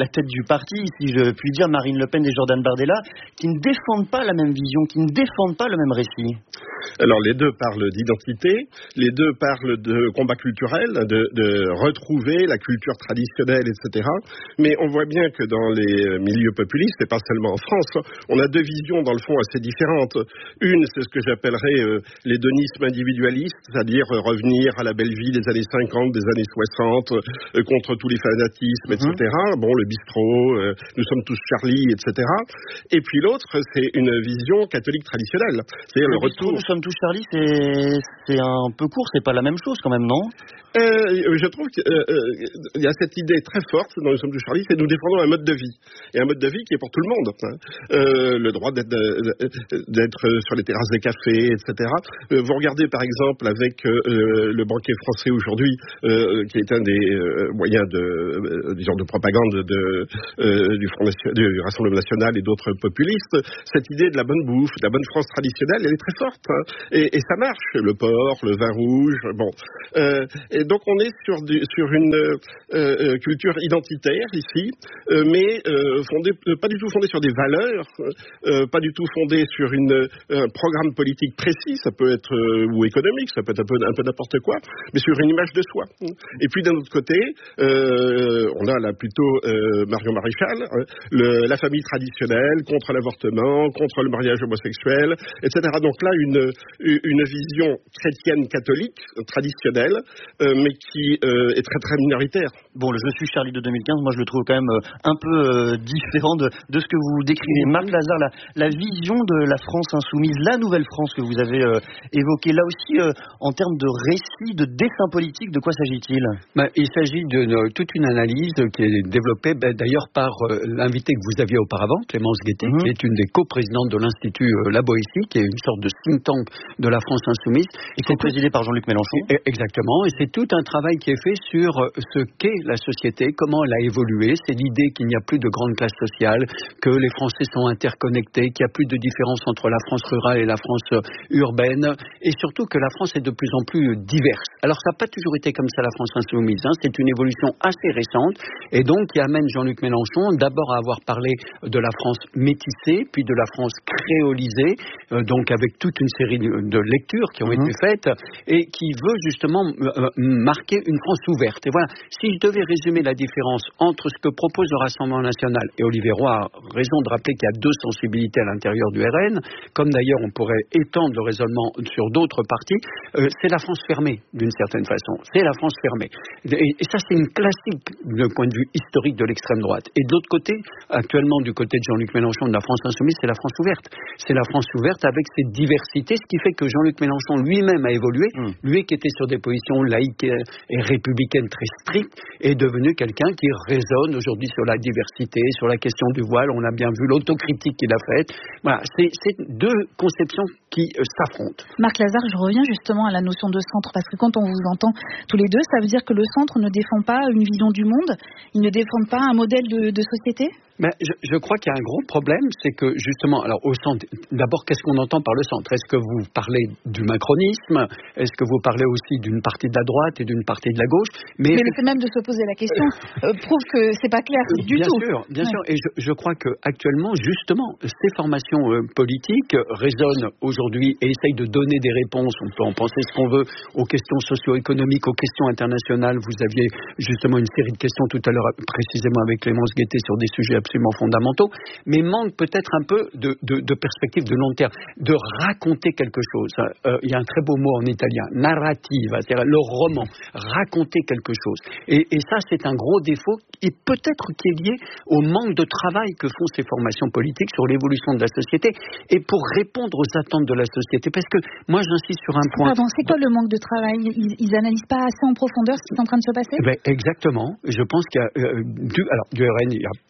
tête du parti, si je puis dire, Marine Le Pen et Jordan Bardella, qui ne défendent pas la même vision, qui ne défendent pas le même récit. Alors les deux parlent d'identité, les deux parlent de combat culturel, de, de retrouver la culture traditionnelle, et cetera. Mais on voit bien que dans les milieux populistes, et pas seulement en France, on a deux visions dans le fond assez différentes. Une, c'est ce que j'appellerais euh, l'hédonisme individualiste, c'est-à-dire euh, revenir à la belle vie des années cinquante, des années soixante, euh, contre tous les fanatismes, et cetera. Mmh. Bon, le bistrot, euh, nous sommes tous Charlie, et cetera. Et puis l'autre, c'est une vision catholique traditionnelle, c'est-à-dire le, le retour. Nous sommes tous Charlie, c'est, c'est un peu court, c'est pas la même chose quand même, non ? euh, Je trouve qu'il euh, euh, y a cette idée très forte dans Nous sommes tous Charlie, c'est que nous défendons un mode de vie, et un mode de vie qui est pour tout le monde. Hein. Euh, le droit d'être, d'être sur les terrasses des cafés, et cetera. Euh, vous regardez par exemple avec euh, le banquier français aujourd'hui, euh, qui est un des euh, moyens de, euh, disons, de propagande de, euh, du, Front Nation, du Rassemblement National et d'autres populistes, cette idée de la bonne bouffe, de la bonne France traditionnelle, elle est très forte. Hein. Et, et ça marche, le porc, le vin rouge, bon. Euh, et donc on est sur, du, sur une euh, culture identitaire ici, euh, mais euh, fondée, pas du tout fondée sur des valeurs, euh, pas du tout fondée sur une, un programme politique précis, ça peut être, euh, ou économique, ça peut être un peu, un peu n'importe quoi, mais sur une image de soi. Et puis d'un autre côté, euh, on a là plutôt euh, Marion Maréchal, hein, le, la famille traditionnelle, contre l'avortement, contre le mariage homosexuel, et cetera. Donc là, une, une vision chrétienne catholique, traditionnelle, euh, mais qui euh, est très très minoritaire. Bon, le Je suis Charlie de deux mille quinze, moi je le trouve quand même un peu euh, différent de, de ce que vous décrivez. Marc Lazare, la, la vision de la France insoumise, la nouvelle France que vous avez euh, évoquée, là aussi, euh, en termes de récit, de dessin politique, de quoi s'agit-il ? Ben, il s'agit de, de toute une analyse qui est développée ben, d'ailleurs par euh, l'invité que vous aviez auparavant, Clémence Guettet, mmh. qui est une des coprésidentes de l'Institut euh, La Boétie, qui est une sorte de think tank de la France insoumise. Et c'est présidé par Jean-Luc Mélenchon. Et, exactement, et c'est tout un travail qui est fait sur ce qu'est la société, comment elle a évolué. C'est l'idée qu'il n'y a plus de grande classe sociale, que les Français sont interconnectés, qu'il n'y a plus de différence entre la France rurale et la France urbaine, et surtout que la France est de plus en plus diverse. Alors ça n'a pas toujours été comme ça la France insoumise, hein. C'est une évolution assez récente, et donc qui amène Jean-Luc Mélenchon d'abord à avoir parlé de la France métissée, puis de la France créolisée, euh, donc avec toute une série de, de lectures qui ont mmh. été faites, et qui veut justement euh, marquer une France ouverte. Et voilà, si je devais résumer la différence entre ce que propose le Rassemblement National, et Olivier Roy a raison de rappeler qu'il y a deux sensibilités à l'intérieur du R N, comme d'ailleurs on pourrait étendre le raisonnement sur d'autres partis, euh, c'est la France fermée d'une certaine façon. C'est la France fermée. Et, et ça c'est une classique d'un point de vue historique de l'extrême droite. Et de l'autre côté, actuellement du côté de Jean-Luc Mélenchon de la France insoumise, c'est la France ouverte. C'est la France ouverte avec ses diversités, ce qui fait que Jean-Luc Mélenchon lui-même a évolué, mmh. lui qui était sur des positions laïques et républicaines très strictes, est devenu quelqu'un qui résonne aujourd'hui sur la diversité, sur la question du voile. On a bien vu l'autocritique qu'il a faite. Voilà, c'est, c'est deux conceptions qui euh, s'affrontent. Marc Lazare, je reviens justement à la notion de centre, parce que quand on vous entend tous les deux, ça veut dire que le centre ne défend pas une vision du monde, il ne défend pas un modèle de, de société ? Ben, je, je crois qu'il y a un gros problème, c'est que justement, alors au centre, d'abord, qu'est-ce qu'on entend par le centre ? Est-ce que vous parlez du macronisme ? Est-ce que vous parlez aussi d'une partie de la droite et d'une partie de la gauche ? Mais, Mais le fait même de se poser la question euh, prouve que c'est pas clair du bien tout. Bien sûr, bien ouais. sûr. Et je, je crois que actuellement, justement, ces formations euh, politiques résonnent aujourd'hui et essayent de donner des réponses. On peut en penser ce qu'on veut aux questions socio-économiques, aux questions internationales. Vous aviez justement une série de questions tout à l'heure, précisément avec Clémence Guettet, sur des sujets absolument fondamentaux, mais manque peut-être un peu de, de, de perspective de long terme, de raconter quelque chose. Euh, il y a un très beau mot en italien, narrative, c'est-à-dire le roman, raconter quelque chose. Et, et ça, c'est un gros défaut, et peut-être qui est lié au manque de travail que font ces formations politiques sur l'évolution de la société, et pour répondre aux attentes de la société. Parce que moi, j'insiste sur un point. Pardon, c'est quoi le manque de travail ? Ils, ils analysent pas assez en profondeur ce qui est en train de se passer ? Ben, exactement. Je pense qu'il y a euh, du, alors, du R N, il y a peu de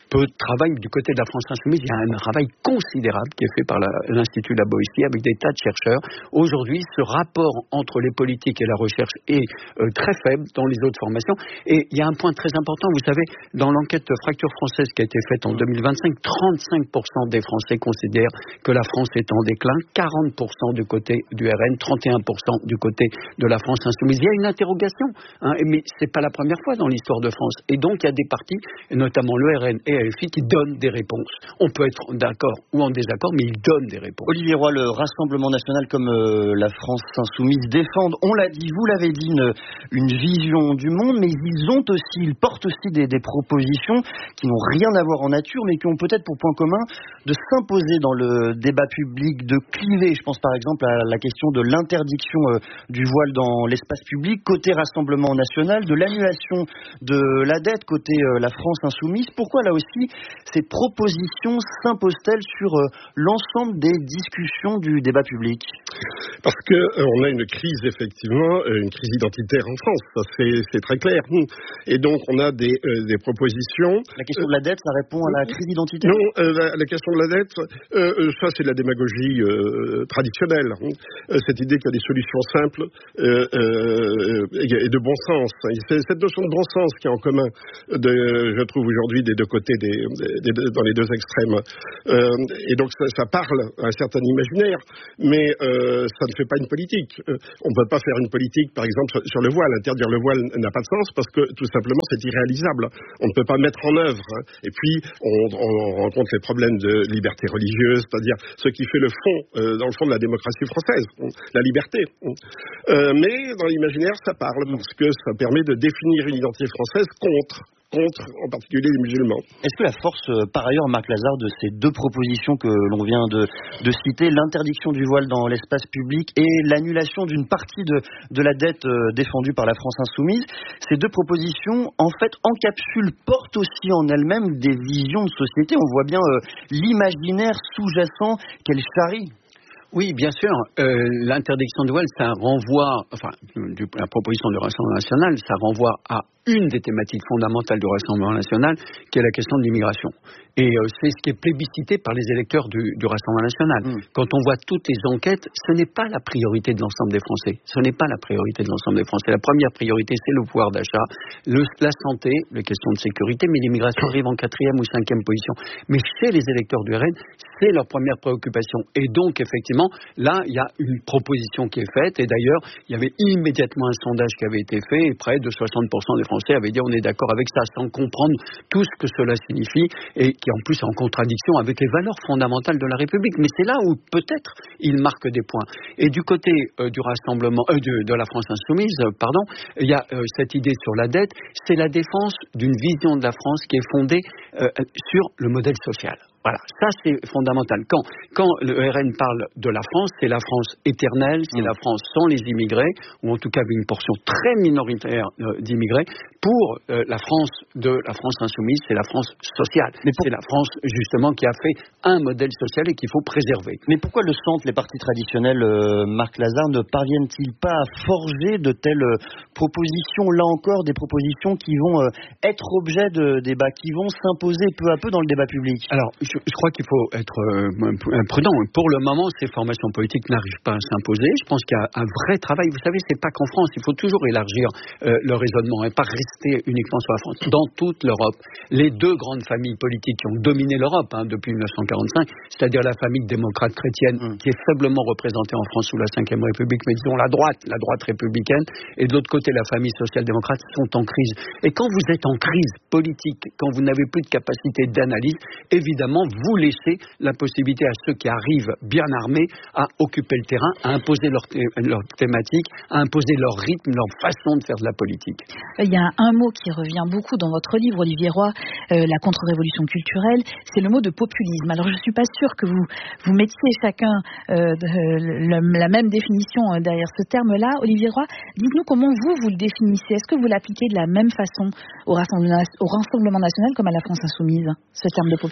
travail du côté de la France Insoumise, il y a un travail considérable qui est fait par la, l'Institut La Boétie avec des tas de chercheurs. Aujourd'hui, ce rapport entre les politiques et la recherche est euh, très faible dans les autres formations. Et il y a un point très important, vous savez, dans l'enquête de Fracture Française qui a été faite en deux mille vingt-cinq, trente-cinq pour cent des Français considèrent que la France est en déclin, quarante pour cent du côté du R N, trente et un pour cent du côté de la France Insoumise. Il y a une interrogation, hein, mais c'est pas la première fois dans l'histoire de France. Et donc, il y a des partis, et notamment le R N et L F I, qui donnent des réponses. On peut être d'accord ou en désaccord, mais ils donnent des réponses. Olivier Roy, le Rassemblement national comme euh, la France Insoumise défendent, on l'a dit, vous l'avez dit, une, une vision du monde, mais ils ont aussi, ils portent aussi des, des propositions qui n'ont rien à voir en nature, mais qui ont peut-être pour point commun de s'imposer dans le débat public, de cliver. Je pense par exemple à la question de l'interdiction euh, du voile dans l'espace public, côté Rassemblement national, de l'annulation de la dette, côté euh, la France Insoumise. Pourquoi là aussi ces propositions s'imposent-elles sur euh, l'ensemble des discussions du débat public ? Parce que euh, on a une crise, effectivement, euh, une crise identitaire en France, ça c'est, c'est très clair. Et donc on a des, euh, des propositions. La question de la dette, ça répond à la crise identitaire ? Non, euh, la, la question de la dette, euh, ça c'est de la démagogie euh, traditionnelle. Euh, cette idée qu'il y a des solutions simples euh, euh, et de bon sens. C'est cette notion de bon sens qui est en commun, de, je trouve aujourd'hui, des deux côtés, des, des, des, dans les deux extrêmes. Euh, et donc ça, ça parle à un certain imaginaire, mais euh, ça ne fait pas une politique. Euh, on ne peut pas faire une politique, par exemple, sur, sur le voile. Interdire le voile n'a pas de sens parce que tout simplement c'est irréalisable. On ne peut pas mettre en œuvre. Hein. Et puis on, on rencontre les problèmes de liberté religieuse, c'est-à-dire ce qui fait le fond, euh, dans le fond de la démocratie française, la liberté. Euh, mais dans l'imaginaire, ça parle parce que ça permet de définir une identité française contre. contre en particulier les musulmans. Est-ce que la force, euh, par ailleurs, Marc Lazare, de ces deux propositions que l'on vient de, de citer, l'interdiction du voile dans l'espace public et l'annulation d'une partie de, de la dette euh, défendue par la France Insoumise, ces deux propositions, en fait, encapsulent, portent aussi en elles-mêmes des visions de société. On voit bien euh, l'imaginaire sous-jacent qu'elles charrient. Oui, bien sûr. Euh, l'interdiction du voile, ça renvoie, enfin, du, la proposition du Rassemblement national, ça renvoie à une des thématiques fondamentales du Rassemblement national, qui est la question de l'immigration. Et euh, c'est ce qui est plébiscité par les électeurs du, du Rassemblement national. Mmh. Quand on voit toutes les enquêtes, ce n'est pas la priorité de l'ensemble des Français. Ce n'est pas la priorité de l'ensemble des Français. La première priorité, c'est le pouvoir d'achat, le, la santé, les questions de sécurité, mais l'immigration arrive en quatrième ou cinquième position. Mais chez les électeurs du R N, c'est leur première préoccupation. Et donc, effectivement, là, il y a une proposition qui est faite. Et d'ailleurs, il y avait immédiatement un sondage qui avait été fait, et près de soixante pour cent des Français avaient dit on est d'accord avec ça, sans comprendre tout ce que cela signifie, et qui en plus est en contradiction avec les valeurs fondamentales de la République. Mais c'est là où peut-être il marque des points. Et du côté euh, du Rassemblement, euh, de, de la France Insoumise, euh, pardon, il y a euh, cette idée sur la dette, c'est la défense d'une vision de la France qui est fondée euh, sur le modèle social. Voilà, ça c'est fondamental. Quand, quand le R N parle de la France, c'est la France éternelle, c'est la France sans les immigrés, ou en tout cas avec une portion très minoritaire euh, d'immigrés. Pour euh, la France de la France insoumise, c'est la France sociale. Mais pour... C'est la France justement qui a fait un modèle social et qu'il faut préserver. Mais pourquoi le centre, les partis traditionnels, euh, Marc Lazare, ne parviennent-ils pas à forger de telles euh, propositions, là encore des propositions qui vont euh, être objet de débat, qui vont s'imposer peu à peu dans le débat public? Alors, je, je crois qu'il faut être euh, prudent. Pour le moment, ces formations politiques n'arrivent pas à s'imposer. Je pense qu'il y a un vrai travail. Vous savez, c'est pas qu'en France. Il faut toujours élargir euh, le raisonnement et pas rester uniquement sur la France. Dans toute l'Europe, les deux grandes familles politiques qui ont dominé l'Europe hein, depuis mille neuf cent quarante-cinq, c'est-à-dire la famille démocrate chrétienne mmh. qui est faiblement représentée en France sous la cinquième République, mais disons la droite, la droite républicaine, et de l'autre côté la famille social-démocrate, sont en crise. Et quand vous êtes en crise politique, quand vous n'avez plus de capacité d'analyse, évidemment, vous laissez la possibilité à ceux qui arrivent bien armés à occuper le terrain, à imposer leur, thé- leur thématique, à imposer leur rythme, leur façon de faire de la politique. Il y a un mot qui revient beaucoup dans votre livre, Olivier Roy, euh, la contre-révolution culturelle, c'est le mot de populisme. Alors je ne suis pas sûre que vous, vous mettiez chacun euh, de, le, la même définition derrière ce terme-là. Olivier Roy, dites-nous comment vous, vous le définissez. Est-ce que vous l'appliquez de la même façon au Rassemblement, au Rassemblement national comme à la France insoumise, ce terme de populisme ?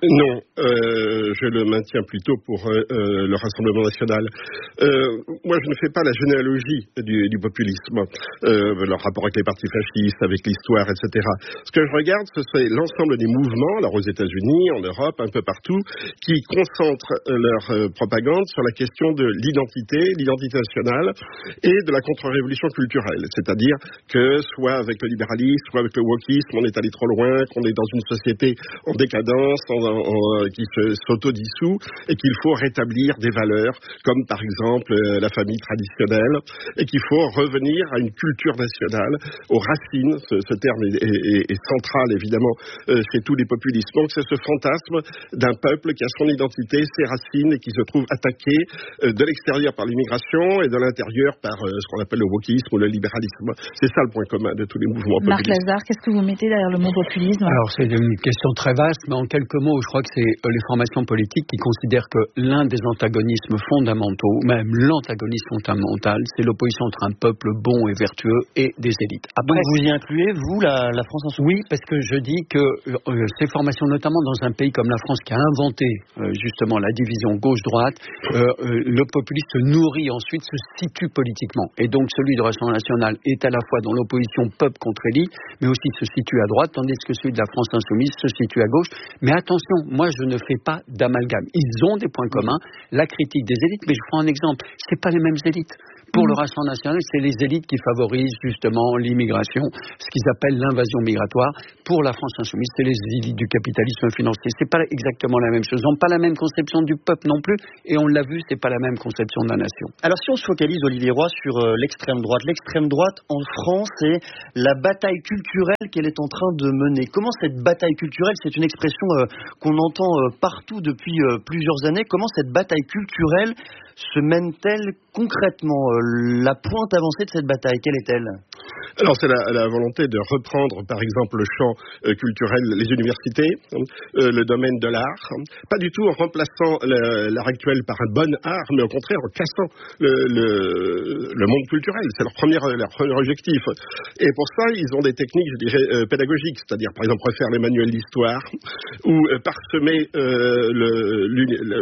Non, euh, je le maintiens plutôt pour euh, le Rassemblement national. Euh, moi, je ne fais pas la généalogie du, du populisme, euh, leur rapport avec les partis fascistes, avec l'histoire, et cetera. Ce que je regarde, ce c'est l'ensemble des mouvements, alors aux États-Unis, en Europe, un peu partout, qui concentrent leur euh, propagande sur la question de l'identité, l'identité nationale, et de la contre-révolution culturelle. C'est-à-dire que, soit avec le libéralisme, soit avec le wokisme, on est allé trop loin, qu'on est dans une société en décadence, en, en, en, qui se, s'autodissout, et qu'il faut rétablir des valeurs, comme par exemple euh, la famille traditionnelle, et qu'il faut revenir à une culture nationale, aux racines. Ce, ce terme est, est, est central, évidemment, euh, chez tous les populismes. Donc c'est ce fantasme d'un peuple qui a son identité, ses racines, et qui se trouve attaqué euh, de l'extérieur par l'immigration et de l'intérieur par euh, ce qu'on appelle le wokisme ou le libéralisme. C'est ça le point commun de tous les mouvements populistes. Marc Lazare, qu'est-ce que vous mettez derrière le mot populisme? Alors c'est une question très vaste, mais en quelques mots, je crois que c'est les formations politiques qui considèrent que l'un des antagonismes fondamentaux, même l'antagonisme fondamental, c'est l'opposition entre un peuple bon et vertueux et des élites. Après, donc vous y incluez, vous, la, la France insoumise? Oui, parce que je dis que euh, ces formations, notamment dans un pays comme la France qui a inventé euh, justement la division gauche-droite, euh, euh, le populisme se nourrit ensuite, se situe politiquement. Et donc celui du Rassemblement national est à la fois dans l'opposition peuple contre élite, mais aussi se situe à droite, tandis que celui de la France insoumise se situe à gauche. Mais attention, moi je ne fais pas d'amalgame. Ils ont des points communs, la critique des élites, mais je prends un exemple, c'est pas les mêmes élites. Pour le Rassemblement national, c'est les élites qui favorisent justement l'immigration, ce qu'ils appellent l'invasion migratoire. Pour la France insoumise, c'est les élites du capitalisme financier. C'est pas exactement la même chose. Ils n'ont pas la même conception du peuple non plus, et on l'a vu, c'est pas la même conception de la nation. Alors si on se focalise, Olivier Roy, sur euh, l'extrême droite, l'extrême droite en France, c'est la bataille culturelle qu'elle est en train de mener. Comment cette bataille culturelle, c'est une expression euh, qu'on entend euh, partout depuis euh, plusieurs années, comment cette bataille culturelle se mène-t-elle concrètement? La pointe avancée de cette bataille, quelle est-elle? Alors c'est la, la volonté de reprendre par exemple le champ euh, culturel, les universités, euh, le domaine de l'art, pas du tout en remplaçant le, l'art actuel par un bon art, mais au contraire en cassant le, le, le monde culturel. C'est leur premier, leur premier objectif. Et pour ça, ils ont des techniques, je dirais, euh, pédagogiques, c'est-à-dire par exemple refaire les manuels d'histoire ou euh, parsemer euh, le, le, le,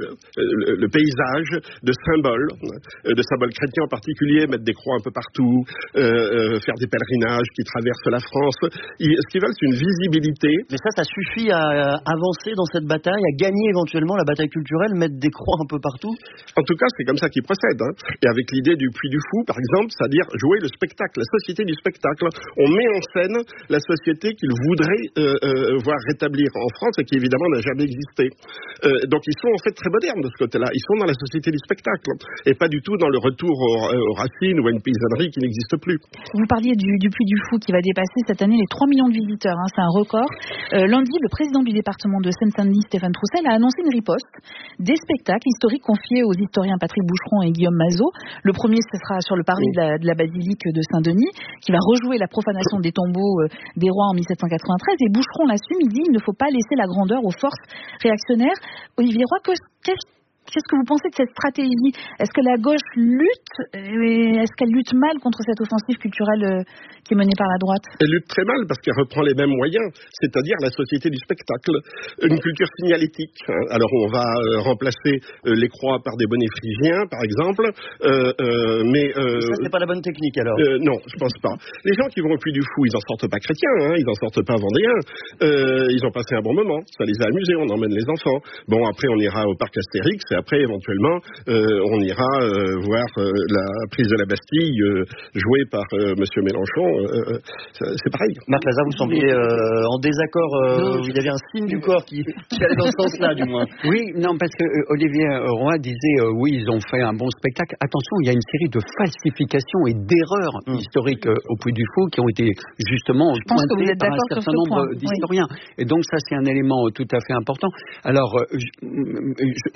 le, le paysage de symboles, euh, de symboles chrétiens en particulier, mettre des croix un peu partout, euh, euh, faire des pèlerinages qui traversent la France. Ils, ce qu'ils veulent, c'est une visibilité. Mais ça, ça suffit à avancer dans cette bataille, à gagner éventuellement la bataille culturelle, mettre des croix un peu partout? En tout cas, c'est comme ça qu'ils procèdent. Hein. Et avec l'idée du Puy du Fou, par exemple, c'est-à-dire jouer le spectacle, la société du spectacle. On met en scène la société qu'ils voudraient euh, euh, voir rétablir en France et qui, évidemment, n'a jamais existé. Euh, donc, ils sont en fait très modernes de ce côté-là. Ils sont dans la société du spectacle et pas du tout dans le retour aux, aux racines ou à une paysannerie qui n'existe plus. Vous parliez du, du Puy du Fou qui va dépasser cette année les trois millions de visiteurs. Hein, c'est un record. Euh, lundi, le président du département de Seine-Saint-Denis, Stéphane Troussel, a annoncé une riposte des spectacles historiques confiés aux historiens Patrick Boucheron et Guillaume Mazot. Le premier, ce sera sur le parvis de la, de la basilique de Saint-Denis, qui va rejouer la profanation des tombeaux euh, des rois en mille sept cent quatre-vingt-treize. Et Boucheron l'assume, il dit il ne faut pas laisser la grandeur aux forces réactionnaires. Olivier Roy, qu'est-ce Qu'est-ce que vous pensez de cette stratégie? Est-ce que la gauche lutte? Est-ce qu'elle lutte mal contre cette offensive culturelle qui est menée par la droite? Elle lutte très mal parce qu'elle reprend les mêmes moyens, c'est-à-dire la société du spectacle, une culture signalétique. Alors on va remplacer les croix par des bonnets phrygiens, par exemple, euh, euh, mais... Euh, ça, c'est pas la bonne technique, alors euh, Non, je pense pas. Les gens qui vont au Puy du Fou, ils en sortent pas chrétiens, hein, ils en sortent pas vendéens. Euh, ils ont passé un bon moment, ça les a amusés, on emmène les enfants. Bon, après on ira au parc Astérix, et après, éventuellement, euh, on ira euh, voir euh, la prise de la Bastille euh, jouée par euh, Monsieur Mélenchon. Euh, c'est pareil. Marc Lazare, vous sembliez euh, en désaccord. Euh, il y avait un signe du corps qui, qui allait dans ce sens-là, du moins. Oui, non, parce que euh, Olivier Roy disait euh, oui, ils ont fait un bon spectacle. Attention, il y a une série de falsifications et d'erreurs mmh. historiques euh, au Puy du Fou qui ont été justement pointées par un certain nombre d'historiens. Oui. Et donc ça, c'est un élément euh, tout à fait important. Alors, euh, je, je, je comprends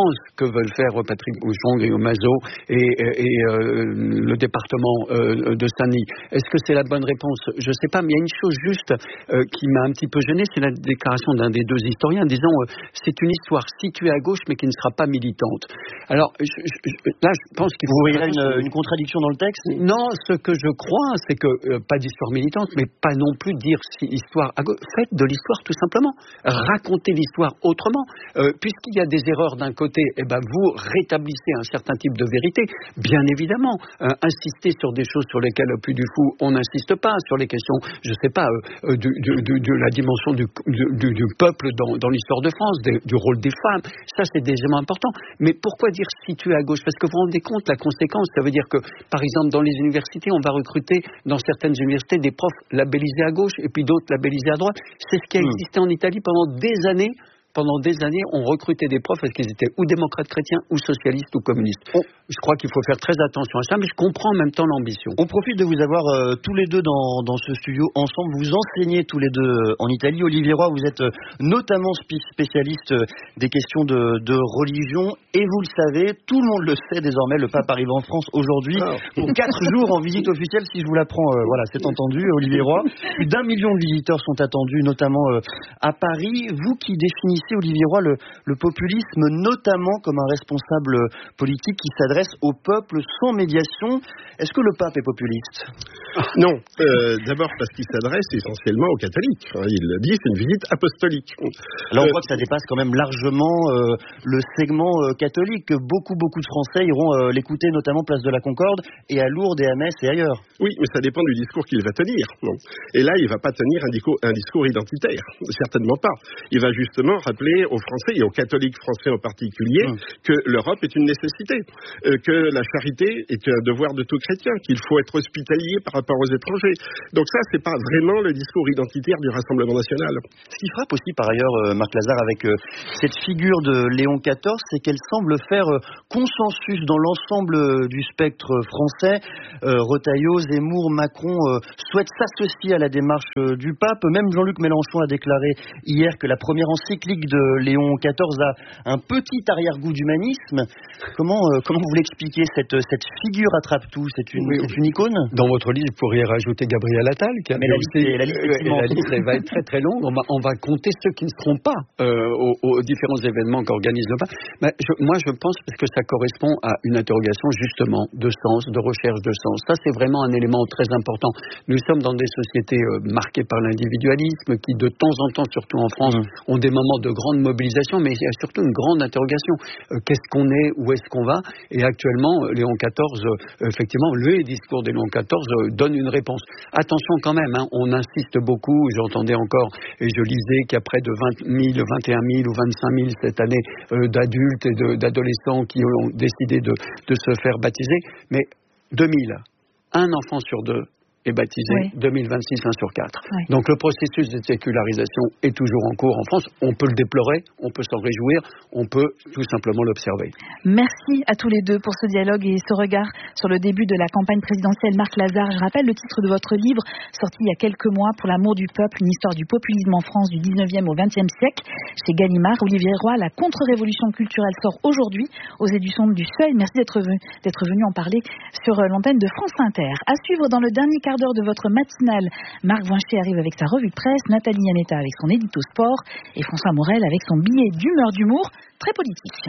pense que veulent faire Patrick Bouchon, Guillaume Mazot et, et, et euh, le département euh, de Saint-Denis. Est-ce que c'est la bonne réponse? Je ne sais pas, mais il y a une chose juste euh, qui m'a un petit peu gêné, c'est la déclaration d'un des deux historiens disant euh, c'est une histoire située à gauche mais qui ne sera pas militante. Alors je, je, là, je pense qu'il faut... Vous voyez une, une contradiction dans le texte? Non, ce que je crois, c'est que euh, pas d'histoire militante, mais pas non plus dire si histoire à gauche. Faites de l'histoire tout simplement. Racontez l'histoire autrement. Euh, puisqu'il y a des erreurs d'un côté, eh ben vous rétablissez un certain type de vérité. Bien évidemment, euh, insister sur des choses sur lesquelles au plus du fou on n'insiste pas, sur les questions, je sais pas, euh, du, du, du, de la dimension du, du, du peuple dans, dans l'histoire de France, des, du rôle des femmes. Ça, c'est des éléments importants. Mais pourquoi dire situé à gauche? Parce que vous vous rendez compte la conséquence. Ça veut dire que, par exemple, dans les universités, on va recruter dans certaines universités des profs labellisés à gauche et puis d'autres labellisés à droite. C'est ce qui a existé en Italie pendant des années. Pendant des années, on recrutait des profs parce qu'ils étaient ou démocrates chrétiens ou socialistes ou communistes. Oh. Je crois qu'il faut faire très attention à ça, mais je comprends en même temps l'ambition. On profite de vous avoir euh, tous les deux dans, dans ce studio ensemble. Vous enseignez tous les deux en Italie. Olivier Roy, vous êtes euh, notamment spécialiste euh, des questions de, de religion. Et vous le savez, tout le monde le sait désormais, le pape arrive en France aujourd'hui oh. pour quatre jours en visite officielle. Si je vous l'apprends, euh, voilà, c'est entendu, Olivier Roy. Plus d'un million de visiteurs sont attendus, notamment euh, à Paris. Vous qui définissez Olivier Roy, le, le populisme, notamment comme un responsable politique qui s'adresse au peuple sans médiation. Est-ce que le pape est populiste? Non, euh, d'abord parce qu'il s'adresse essentiellement aux catholiques. Enfin, il l'a dit, c'est une visite apostolique. Là, on euh, voit que ça dépasse quand même largement euh, le segment euh, catholique. Beaucoup, beaucoup de Français iront euh, l'écouter, notamment place de la Concorde, et à Lourdes et à Metz et ailleurs. Oui, mais ça dépend du discours qu'il va tenir. Non. Et là, il ne va pas tenir un discours, un discours identitaire. Certainement pas. Il va justement rappeler aux Français, et aux catholiques français en particulier, mmh. que l'Europe est une nécessité, euh, que la charité est un devoir de tout chrétien, qu'il faut être hospitalier par rapport aux étrangers. Donc ça, c'est pas vraiment le discours identitaire du Rassemblement national. Ce qui frappe aussi par ailleurs, euh, Marc Lazare, avec euh, cette figure de Léon quatorze, c'est qu'elle semble faire euh, consensus dans l'ensemble euh, du spectre français. Euh, Retailleau, Zemmour, Macron euh, souhaitent s'associer à la démarche euh, du pape. Même Jean-Luc Mélenchon a déclaré hier que la première encyclique de Léon quatorze a un petit arrière-goût d'humanisme. Comment, euh, comment vous l'expliquez, cette, cette figure attrape-tout? C'est une, oui, c'est une icône? Dans votre livre, vous pourriez rajouter Gabriel Attal. Qui a Mais la liste, aussi, la liste, euh, la liste va être très très longue. On va, on va compter ceux qui ne seront pas euh, aux, aux différents événements qu'organise le pape. Mais je, moi, je pense que ça correspond à une interrogation justement de sens, de recherche de sens. Ça, c'est vraiment un élément très important. Nous sommes dans des sociétés euh, marquées par l'individualisme qui, de temps en temps, surtout en France, mmh. ont des moments de grande mobilisation, mais il y a surtout une grande interrogation. Euh, qu'est-ce qu'on est? Où est-ce qu'on va? Et actuellement, Léon quatorze, euh, effectivement, le discours de Léon quatorze euh, donne une réponse. Attention quand même, hein, on insiste beaucoup, j'entendais encore, et je lisais qu'il y a près de vingt mille, vingt et un mille ou vingt-cinq mille cette année euh, d'adultes et de, d'adolescents qui ont décidé de, de se faire baptiser, mais deux mille, un enfant sur deux est baptisé, oui. deux mille vingt-six, un sur quatre. Oui. Donc le processus de sécularisation est toujours en cours en France. On peut le déplorer, on peut s'en réjouir, on peut tout simplement l'observer. Merci à tous les deux pour ce dialogue et ce regard sur le début de la campagne présidentielle. Marc Lazare, je rappelle le titre de votre livre, sorti il y a quelques mois, Pour l'amour du peuple, une histoire du populisme en France du dix-neuvième au vingtième siècle, chez Gallimard. Olivier Roy, la contre-révolution culturelle sort aujourd'hui aux éditions du Seuil. Merci d'être venu, d'être venu en parler sur l'antenne de France Inter. À suivre dans le dernier quart d'heure de votre matinale, Marc Voinchet arrive avec sa revue de presse, Nathalie Yameta avec son édito sport et François Morel avec son billet d'humeur d'humour très politique.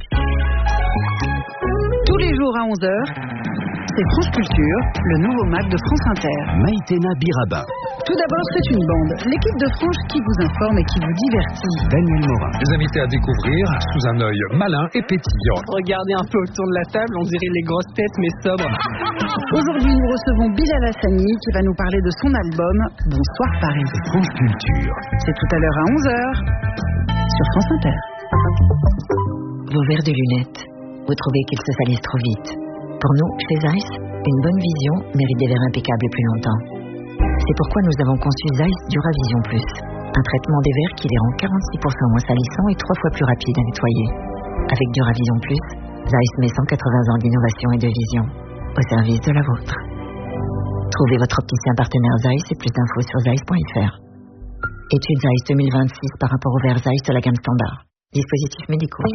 Tous les jours à onze heures, c'est France Culture, le nouveau Mac de France Inter. Maïtena Biraba. Tout d'abord, c'est une bande, l'équipe de France qui vous informe et qui vous divertit. Daniel Morin. Des invités à découvrir sous un œil malin et pétillant. Regardez un peu autour de la table, on dirait les grosses têtes mais sobres. Aujourd'hui, nous recevons Bilal Hassani qui va nous parler de son album Bonsoir Paris. France Culture. C'est tout à l'heure à onze heures sur France Inter. Vos verres de lunettes, vous trouvez qu'ils se salissent trop vite. Pour nous, chez Zeiss, une bonne vision mérite des verres impeccables plus longtemps. C'est pourquoi nous avons conçu Zeiss Duravision Plus, un traitement des verres qui les rend quarante-six pour cent moins salissants et trois fois plus rapides à nettoyer. Avec Duravision Plus, Zeiss met cent quatre-vingts ans d'innovation et de vision au service de la vôtre. Trouvez votre opticien partenaire Zeiss et plus d'infos sur zeiss point f r. Étude Zeiss deux mille vingt-six par rapport au verre Zeiss de la gamme standard. Dispositifs médicaux.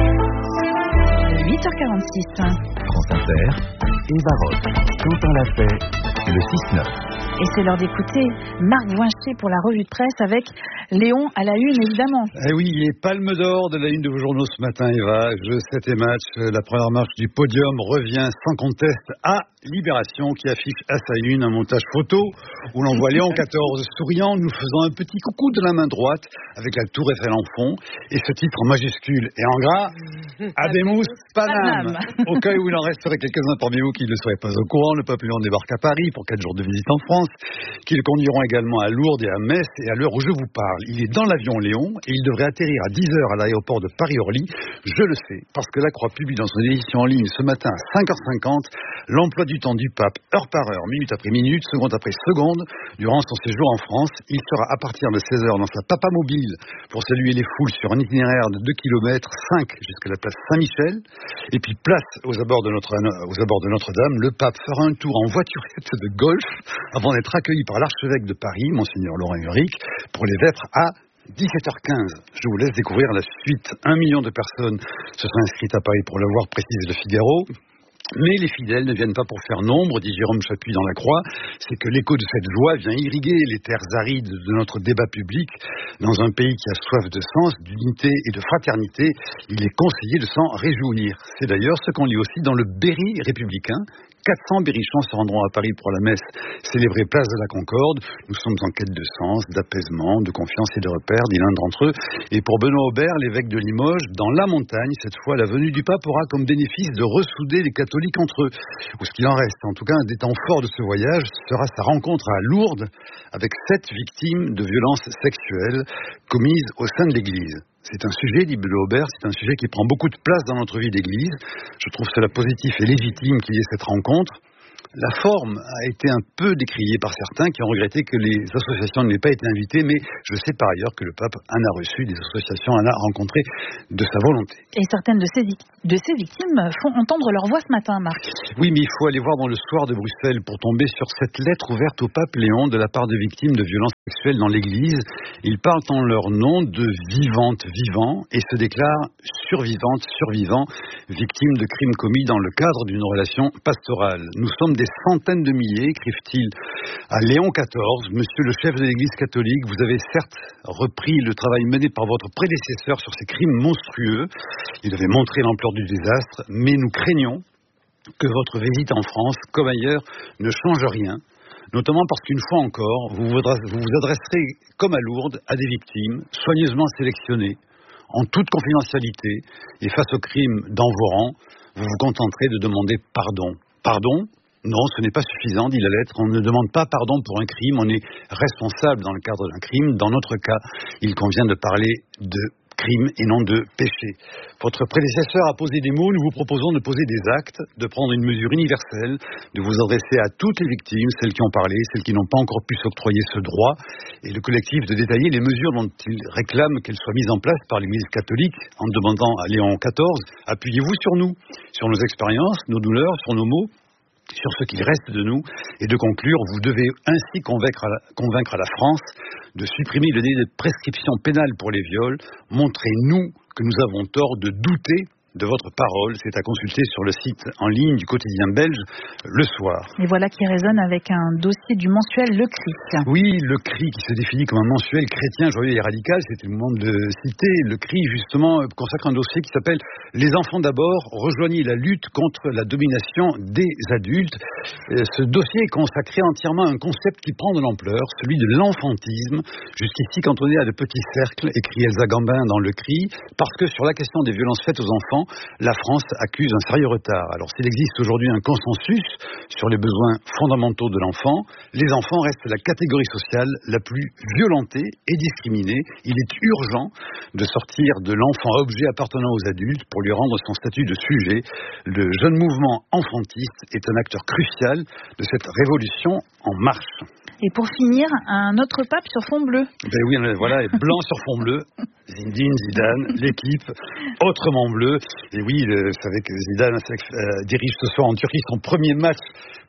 huit heures quarante-six. France Inter, Eva Rock, Quentin Lafay, le six neuf. Et c'est l'heure d'écouter Marc Voincher pour la revue de presse avec Léon à la une, évidemment. Eh oui, et palme d'or de la une de vos journaux ce matin, Eva. Jeux sept et match, la première marche du podium revient sans conteste à Libération, qui affiche à sa une un montage photo où l'on voit Léon quatorze souriant, nous faisant un petit coucou de la main droite avec la tour Eiffel en fond, et ce titre en majuscule et en gras, Habemus Panam. Au cas où il en resterait quelques-uns parmi vous qui ne le seraient pas au courant, le peuple Léon débarque à Paris pour quatre jours de visite en France, qui le conduiront également à Lourdes et à Metz, et à l'heure où je vous parle, il est dans l'avion Léon, et il devrait atterrir à dix heures à l'aéroport de Paris-Orly. Je le sais, parce que la Croix publie dans son édition en ligne ce matin à cinq heures cinquante l'emploi du temps du pape, heure par heure, minute après minute, seconde après seconde, durant son séjour en France. Il sera à partir de seize heures dans sa Papa Mobile pour saluer les foules sur un itinéraire de deux kilomètres, cinq jusqu'à la place Saint-Michel, et puis place aux abords de Notre, aux abords de Notre-Dame. Le pape fera un tour en voiturette de golf avant d'être accueilli par l'archevêque de Paris, Monseigneur Laurent Ulrich, pour les vêpres à dix-sept heures quinze. Je vous laisse découvrir la suite. Un million de personnes se sont inscrites à Paris pour le voir, précise le Figaro. Mais les fidèles ne viennent pas pour faire nombre, dit Jérôme Chapuis dans La Croix. C'est que l'écho de cette joie vient irriguer les terres arides de notre débat public. Dans un pays qui a soif de sens, d'unité et de fraternité, il est conseillé de s'en réjouir. C'est d'ailleurs ce qu'on lit aussi dans le Berry républicain. quatre cents berrichons se rendront à Paris pour la messe célébrée place de la Concorde. Nous sommes en quête de sens, d'apaisement, de confiance et de repères, dit l'un d'entre eux. Et pour Benoît Aubert, l'évêque de Limoges, dans la montagne, cette fois, la venue du pape aura comme bénéfice de ressouder les catholiques entre eux. Ou ce qu'il en reste. En tout cas, un des temps forts de ce voyage sera sa rencontre à Lourdes avec sept victimes de violences sexuelles commises au sein de l'Église. C'est un sujet, dit Benoît Aubert, c'est un sujet qui prend beaucoup de place dans notre vie d'église. Je trouve cela positif et légitime qu'il y ait cette rencontre. La forme a été un peu décriée par certains qui ont regretté que les associations n'aient pas été invitées, mais je sais par ailleurs que le pape en a reçu des associations, en a rencontré de sa volonté. Et certaines de ces, de ces victimes font entendre leur voix ce matin, Marc. Oui, mais il faut aller voir dans le soir de Bruxelles pour tomber sur cette lettre ouverte au pape Léon de la part de victimes de violences sexuelles dans l'église. Ils parlent en leur nom de vivantes vivants et se déclarent survivantes survivants, victimes de crimes commis dans le cadre d'une relation pastorale. Nous sommes des centaines de milliers, écrivent-ils à Léon quatorze. Monsieur le chef de l'Église catholique, vous avez certes repris le travail mené par votre prédécesseur sur ces crimes monstrueux. Il avait montré l'ampleur du désastre, mais nous craignons que votre visite en France, comme ailleurs, ne change rien. Notamment parce qu'une fois encore, vous vous adresserez, comme à Lourdes, à des victimes soigneusement sélectionnées, en toute confidentialité, et face aux crimes dans vos rangs, vous vous contenterez de demander pardon. Pardon ? Non, ce n'est pas suffisant, dit la lettre. On ne demande pas pardon pour un crime, on est responsable dans le cadre d'un crime. Dans notre cas, il convient de parler de crime et non de péché. Votre prédécesseur a posé des mots, nous vous proposons de poser des actes, de prendre une mesure universelle, de vous adresser à toutes les victimes, celles qui ont parlé, celles qui n'ont pas encore pu s'octroyer ce droit, et le collectif de détailler les mesures dont il réclame qu'elles soient mises en place par l'Église catholique, en demandant à Léon quatorze, appuyez-vous sur nous, sur nos expériences, nos douleurs, sur nos maux, sur ce qu'il reste de nous, et de conclure, vous devez ainsi convaincre à la, convaincre à la France de supprimer le délai de prescription pénale pour les viols. Montrez-nous que nous avons tort de douter de votre parole. C'est à consulter sur le site en ligne du quotidien belge Le Soir. Et voilà qui résonne avec un dossier du mensuel Le Cri. Oui, Le Cri qui se définit comme un mensuel chrétien, joyeux et radical. C'était le moment de citer. Le Cri, justement, consacre un dossier qui s'appelle « Les enfants d'abord, rejoignez la lutte contre la domination des adultes ». Ce dossier est consacré entièrement à un concept qui prend de l'ampleur, celui de l'enfantisme, jusqu'ici cantonné à de petits cercles, écrit Elsa Gambin dans Le Cri, parce que sur la question des violences faites aux enfants, la France accuse un sérieux retard. Alors s'il existe aujourd'hui un consensus sur les besoins fondamentaux de l'enfant, les enfants restent la catégorie sociale la plus violentée et discriminée. Il est urgent de sortir de l'enfant objet appartenant aux adultes pour lui rendre son statut de sujet. Le jeune mouvement enfantiste est un acteur crucial de cette révolution en marche. Et pour finir, un autre pape sur fond bleu. Ben oui, voilà, blanc sur fond bleu. Zinedine Zidane, l'équipe autrement bleue. Et oui, vous savez que Zidane euh, dirige ce soir en Turquie son premier match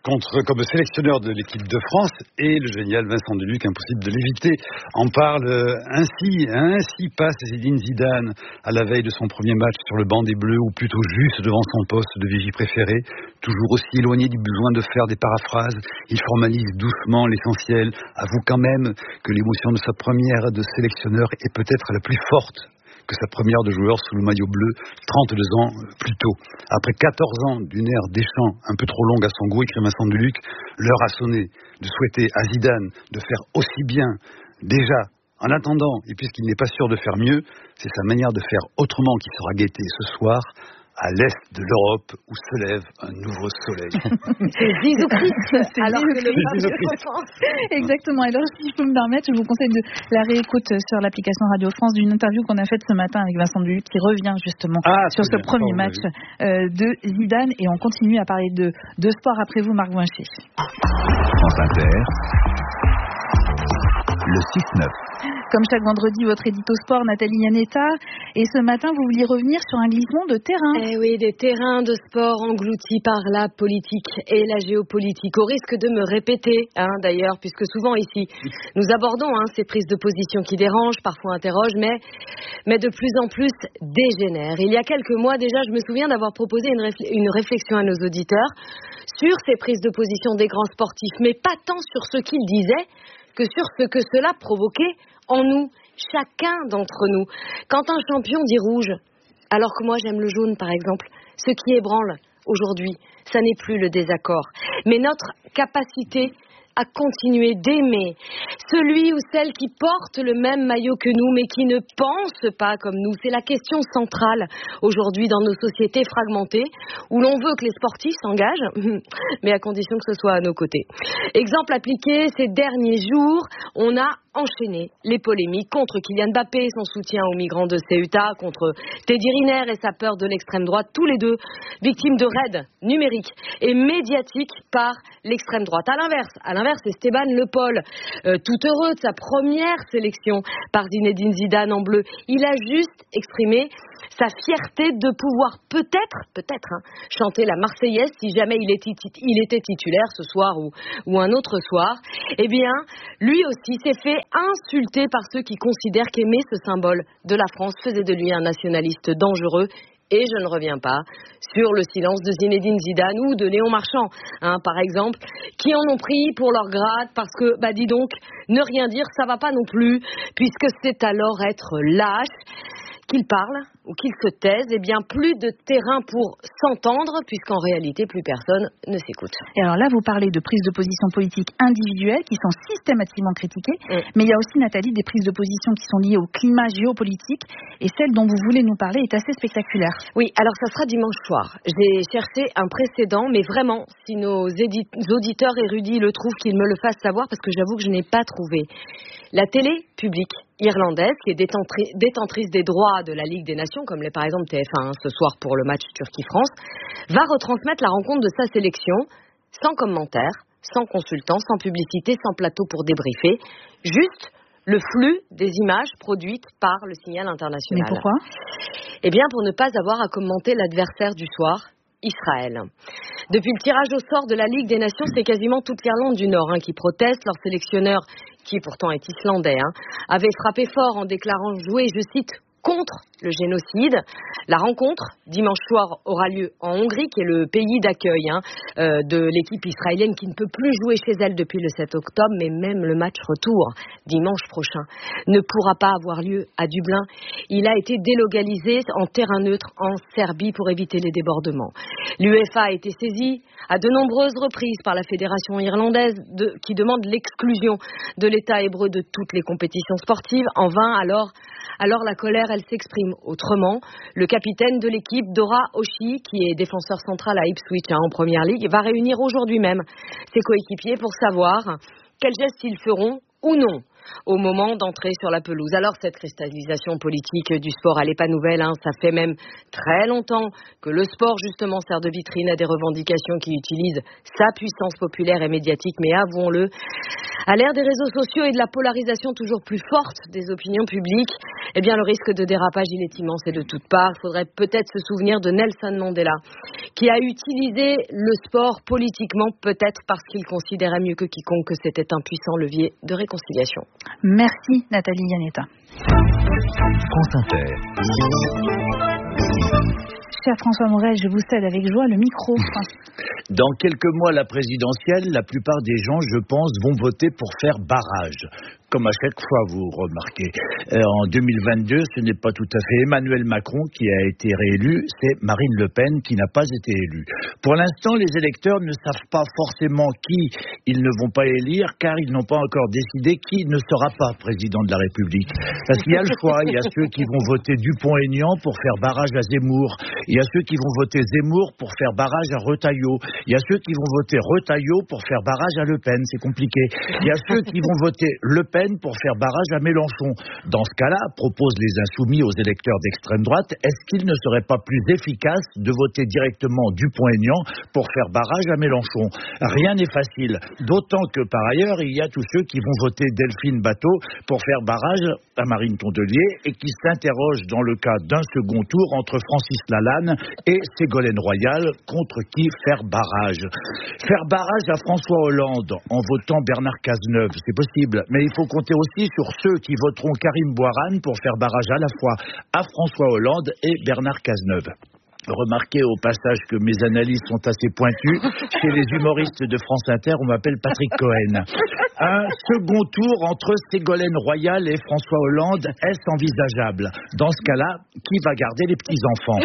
contre, comme sélectionneur de l'équipe de France, et le génial Vincent Deluc, impossible de l'éviter, en parle ainsi. Ainsi passe Zinedine Zidane à la veille de son premier match sur le banc des Bleus, ou plutôt juste devant son poste de vigie préféré, toujours aussi éloigné du besoin de faire des paraphrases. Il formalise doucement l'essentiel, avoue quand même que l'émotion de sa première de sélectionneur est peut-être la plus forte que sa première de joueur sous le maillot bleu, trente-deux ans plus tôt. Après quatorze ans d'une ère Deschamps un peu trop longue à son goût, écrit Vincent Deluc, l'heure a sonné de souhaiter à Zidane de faire aussi bien, déjà, en attendant, et puisqu'il n'est pas sûr de faire mieux, c'est sa manière de faire autrement qui sera guettée ce soir, à l'est de l'Europe, où se lève un nouveau soleil. C'est Zizou-Christ, alors que le pape de France. Exactement. Alors, si je peux me permettre, je vous conseille de la réécoute sur l'application Radio France d'une interview qu'on a faite ce matin avec Vincent Deluc, qui revient justement ah, sur ce bien. premier oh, match euh, de Zidane. Et on continue à parler de, de sport après vous, Marc Bouincher. France Inter, le six neuf. Comme chaque vendredi, votre édito sport, Nathalie Yanetta. Et ce matin, vous vouliez revenir sur un glissement de terrain. Eh oui, des terrains de sport engloutis par la politique et la géopolitique. Au risque de me répéter, hein, d'ailleurs, puisque souvent ici, nous abordons hein, ces prises de position qui dérangent, parfois interrogent, mais, mais de plus en plus dégénèrent. Il y a quelques mois déjà, je me souviens d'avoir proposé une, réfl- une réflexion à nos auditeurs sur ces prises de position des grands sportifs, mais pas tant sur ce qu'ils disaient que sur ce que cela provoquait en nous, chacun d'entre nous. Quand un champion dit rouge, alors que moi j'aime le jaune par exemple, ce qui ébranle aujourd'hui, ça n'est plus le désaccord, mais notre capacité à continuer d'aimer celui ou celle qui porte le même maillot que nous, mais qui ne pense pas comme nous. C'est la question centrale aujourd'hui dans nos sociétés fragmentées, où l'on veut que les sportifs s'engagent, mais à condition que ce soit à nos côtés. Exemple appliqué ces derniers jours, on a enchaîné les polémiques contre Kylian Mbappé et son soutien aux migrants de Ceuta, contre Teddy Riner et sa peur de l'extrême droite, tous les deux victimes de raids numériques et médiatiques par l'extrême droite. À l'inverse, à l'inverse, Esteban Le Paul, euh, tout heureux de sa première sélection par Zinedine Zidane en bleu, il a juste exprimé sa fierté de pouvoir peut-être, peut-être, hein, chanter la Marseillaise si jamais il était, il était titulaire ce soir ou, ou un autre soir. Eh bien, lui aussi s'est fait insulter par ceux qui considèrent qu'aimer ce symbole de la France faisait de lui un nationaliste dangereux. Et je ne reviens pas sur le silence de Zinedine Zidane ou de Léon Marchand, hein, par exemple, qui en ont pris pour leur grade parce que, bah dis donc, ne rien dire, ça va pas non plus, puisque c'est alors être lâche. Qu'ils parlent ou qu'ils se taisent, eh bien plus de terrain pour s'entendre, puisqu'en réalité plus personne ne s'écoute. Et alors là, vous parlez de prises de position politiques individuelles qui sont systématiquement critiquées, oui. Mais il y a aussi, Nathalie, des prises de position qui sont liées au climat géopolitique, et celle dont vous voulez nous parler est assez spectaculaire. Oui, alors ça sera dimanche soir. J'ai cherché un précédent, mais vraiment, si nos édit- auditeurs érudits le trouvent, qu'ils me le fassent savoir, parce que j'avoue que je n'ai pas trouvé. La télé publique irlandaise, qui est détentri- détentrice des droits de la Ligue des Nations, comme l'est par exemple T F un hein, ce soir pour le match Turquie-France, va retransmettre la rencontre de sa sélection sans commentaire, sans consultant, sans publicité, sans plateau pour débriefer, juste le flux des images produites par le Signal International. Mais pourquoi ? Eh bien, pour ne pas avoir à commenter l'adversaire du soir, Israël. Depuis le tirage au sort de la Ligue des Nations, c'est quasiment toute l'Irlande du Nord hein, qui proteste. Leur sélectionneur, qui pourtant est islandais, hein, avait frappé fort en déclarant jouer, je cite, contre le génocide. La rencontre, dimanche soir, aura lieu en Hongrie, qui est le pays d'accueil hein, euh, de l'équipe israélienne qui ne peut plus jouer chez elle depuis le sept octobre, mais même le match retour, dimanche prochain, ne pourra pas avoir lieu à Dublin. Il a été délocalisé en terrain neutre en Serbie pour éviter les débordements. L'U E F A a été saisie à de nombreuses reprises par la Fédération irlandaise de, qui demande l'exclusion de l'État hébreu de toutes les compétitions sportives. En vain, alors, alors la colère, elle s'exprime autrement. Le capitaine de l'équipe, Dora Oshie, qui est défenseur central à Ipswich hein, en Première Ligue, va réunir aujourd'hui même ses coéquipiers pour savoir quels gestes ils feront ou non au moment d'entrer sur la pelouse. Alors cette cristallisation politique du sport, elle n'est pas nouvelle, hein. Ça fait même très longtemps que le sport justement sert de vitrine à des revendications qui utilisent sa puissance populaire et médiatique, mais avouons-le, à l'ère des réseaux sociaux et de la polarisation toujours plus forte des opinions publiques, eh bien le risque de dérapage il est immense et de toutes parts. Il faudrait peut-être se souvenir de Nelson Mandela, qui a utilisé le sport politiquement, peut-être parce qu'il considérait mieux que quiconque que c'était un puissant levier de réconciliation. Merci Nathalie Yanetta. France Inter. Cher François Morel, je vous cède avec joie le micro. Dans quelques mois, la présidentielle, la plupart des gens, je pense, vont voter pour faire barrage. Comme à chaque fois, vous remarquez. En deux mille vingt-deux, ce n'est pas tout à fait Emmanuel Macron qui a été réélu, c'est Marine Le Pen qui n'a pas été élue. Pour l'instant, les électeurs ne savent pas forcément qui ils ne vont pas élire, car ils n'ont pas encore décidé qui ne sera pas président de la République. Parce qu'il y a le choix, il y a ceux qui vont voter Dupont-Aignan pour faire barrage à Zemmour, il y a ceux qui vont voter Zemmour pour faire barrage à Retailleau, il y a ceux qui vont voter Retailleau pour faire barrage à Le Pen, c'est compliqué. Il y a ceux qui vont voter Le Pen pour faire barrage à Mélenchon. Dans ce cas-là, proposent les insoumis aux électeurs d'extrême droite, est-ce qu'il ne serait pas plus efficace de voter directement Dupont-Aignan pour faire barrage à Mélenchon? Rien n'est facile. D'autant que par ailleurs, il y a tous ceux qui vont voter Delphine Batho pour faire barrage à Marine Tondelier et qui s'interrogent dans le cas d'un second tour entre Francis Lalanne et Ségolène Royal contre qui faire barrage. Faire barrage à François Hollande en votant Bernard Cazeneuve, c'est possible, mais il faut compter aussi sur ceux qui voteront Karim Bouarane pour faire barrage à la fois à François Hollande et Bernard Cazeneuve. Remarquez au passage que mes analyses sont assez pointues. Chez les humoristes de France Inter, on m'appelle Patrick Cohen. Un second tour entre Ségolène Royal et François Hollande, est-ce envisageable? Dans ce cas-là, qui va garder les petits-enfants?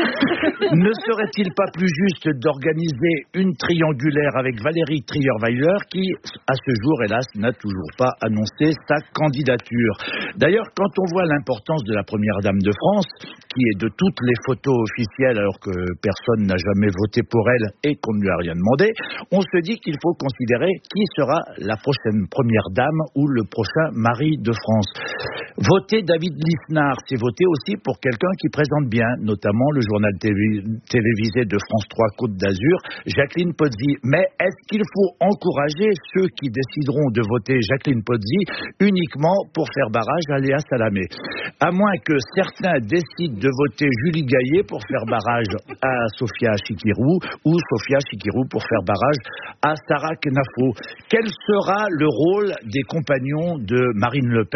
Ne serait-il pas plus juste d'organiser une triangulaire avec Valérie Trierweiler, qui, à ce jour, hélas, n'a toujours pas annoncé sa candidature? D'ailleurs, quand on voit l'importance de la première dame de France, qui est de toutes les photos officielles, alors que personne n'a jamais voté pour elle et qu'on ne lui a rien demandé, on se dit qu'il faut considérer qui sera la prochaine première dame ou le prochain mari de France. Voter David Lisnard, c'est voter aussi pour quelqu'un qui présente bien, notamment le journal télévisé de France trois Côte d'Azur, Jacqueline Pozzi. Mais est-ce qu'il faut encourager ceux qui décideront de voter Jacqueline Pozzi uniquement pour faire barrage à Léa Salamé? À moins que certains décident de voter Julie Gaillet pour faire barrage à Sofia Chikirou ou Sofia Chikirou pour faire barrage à Sarah Knafo. Quel sera le rôle des compagnons de Marine Le Pen?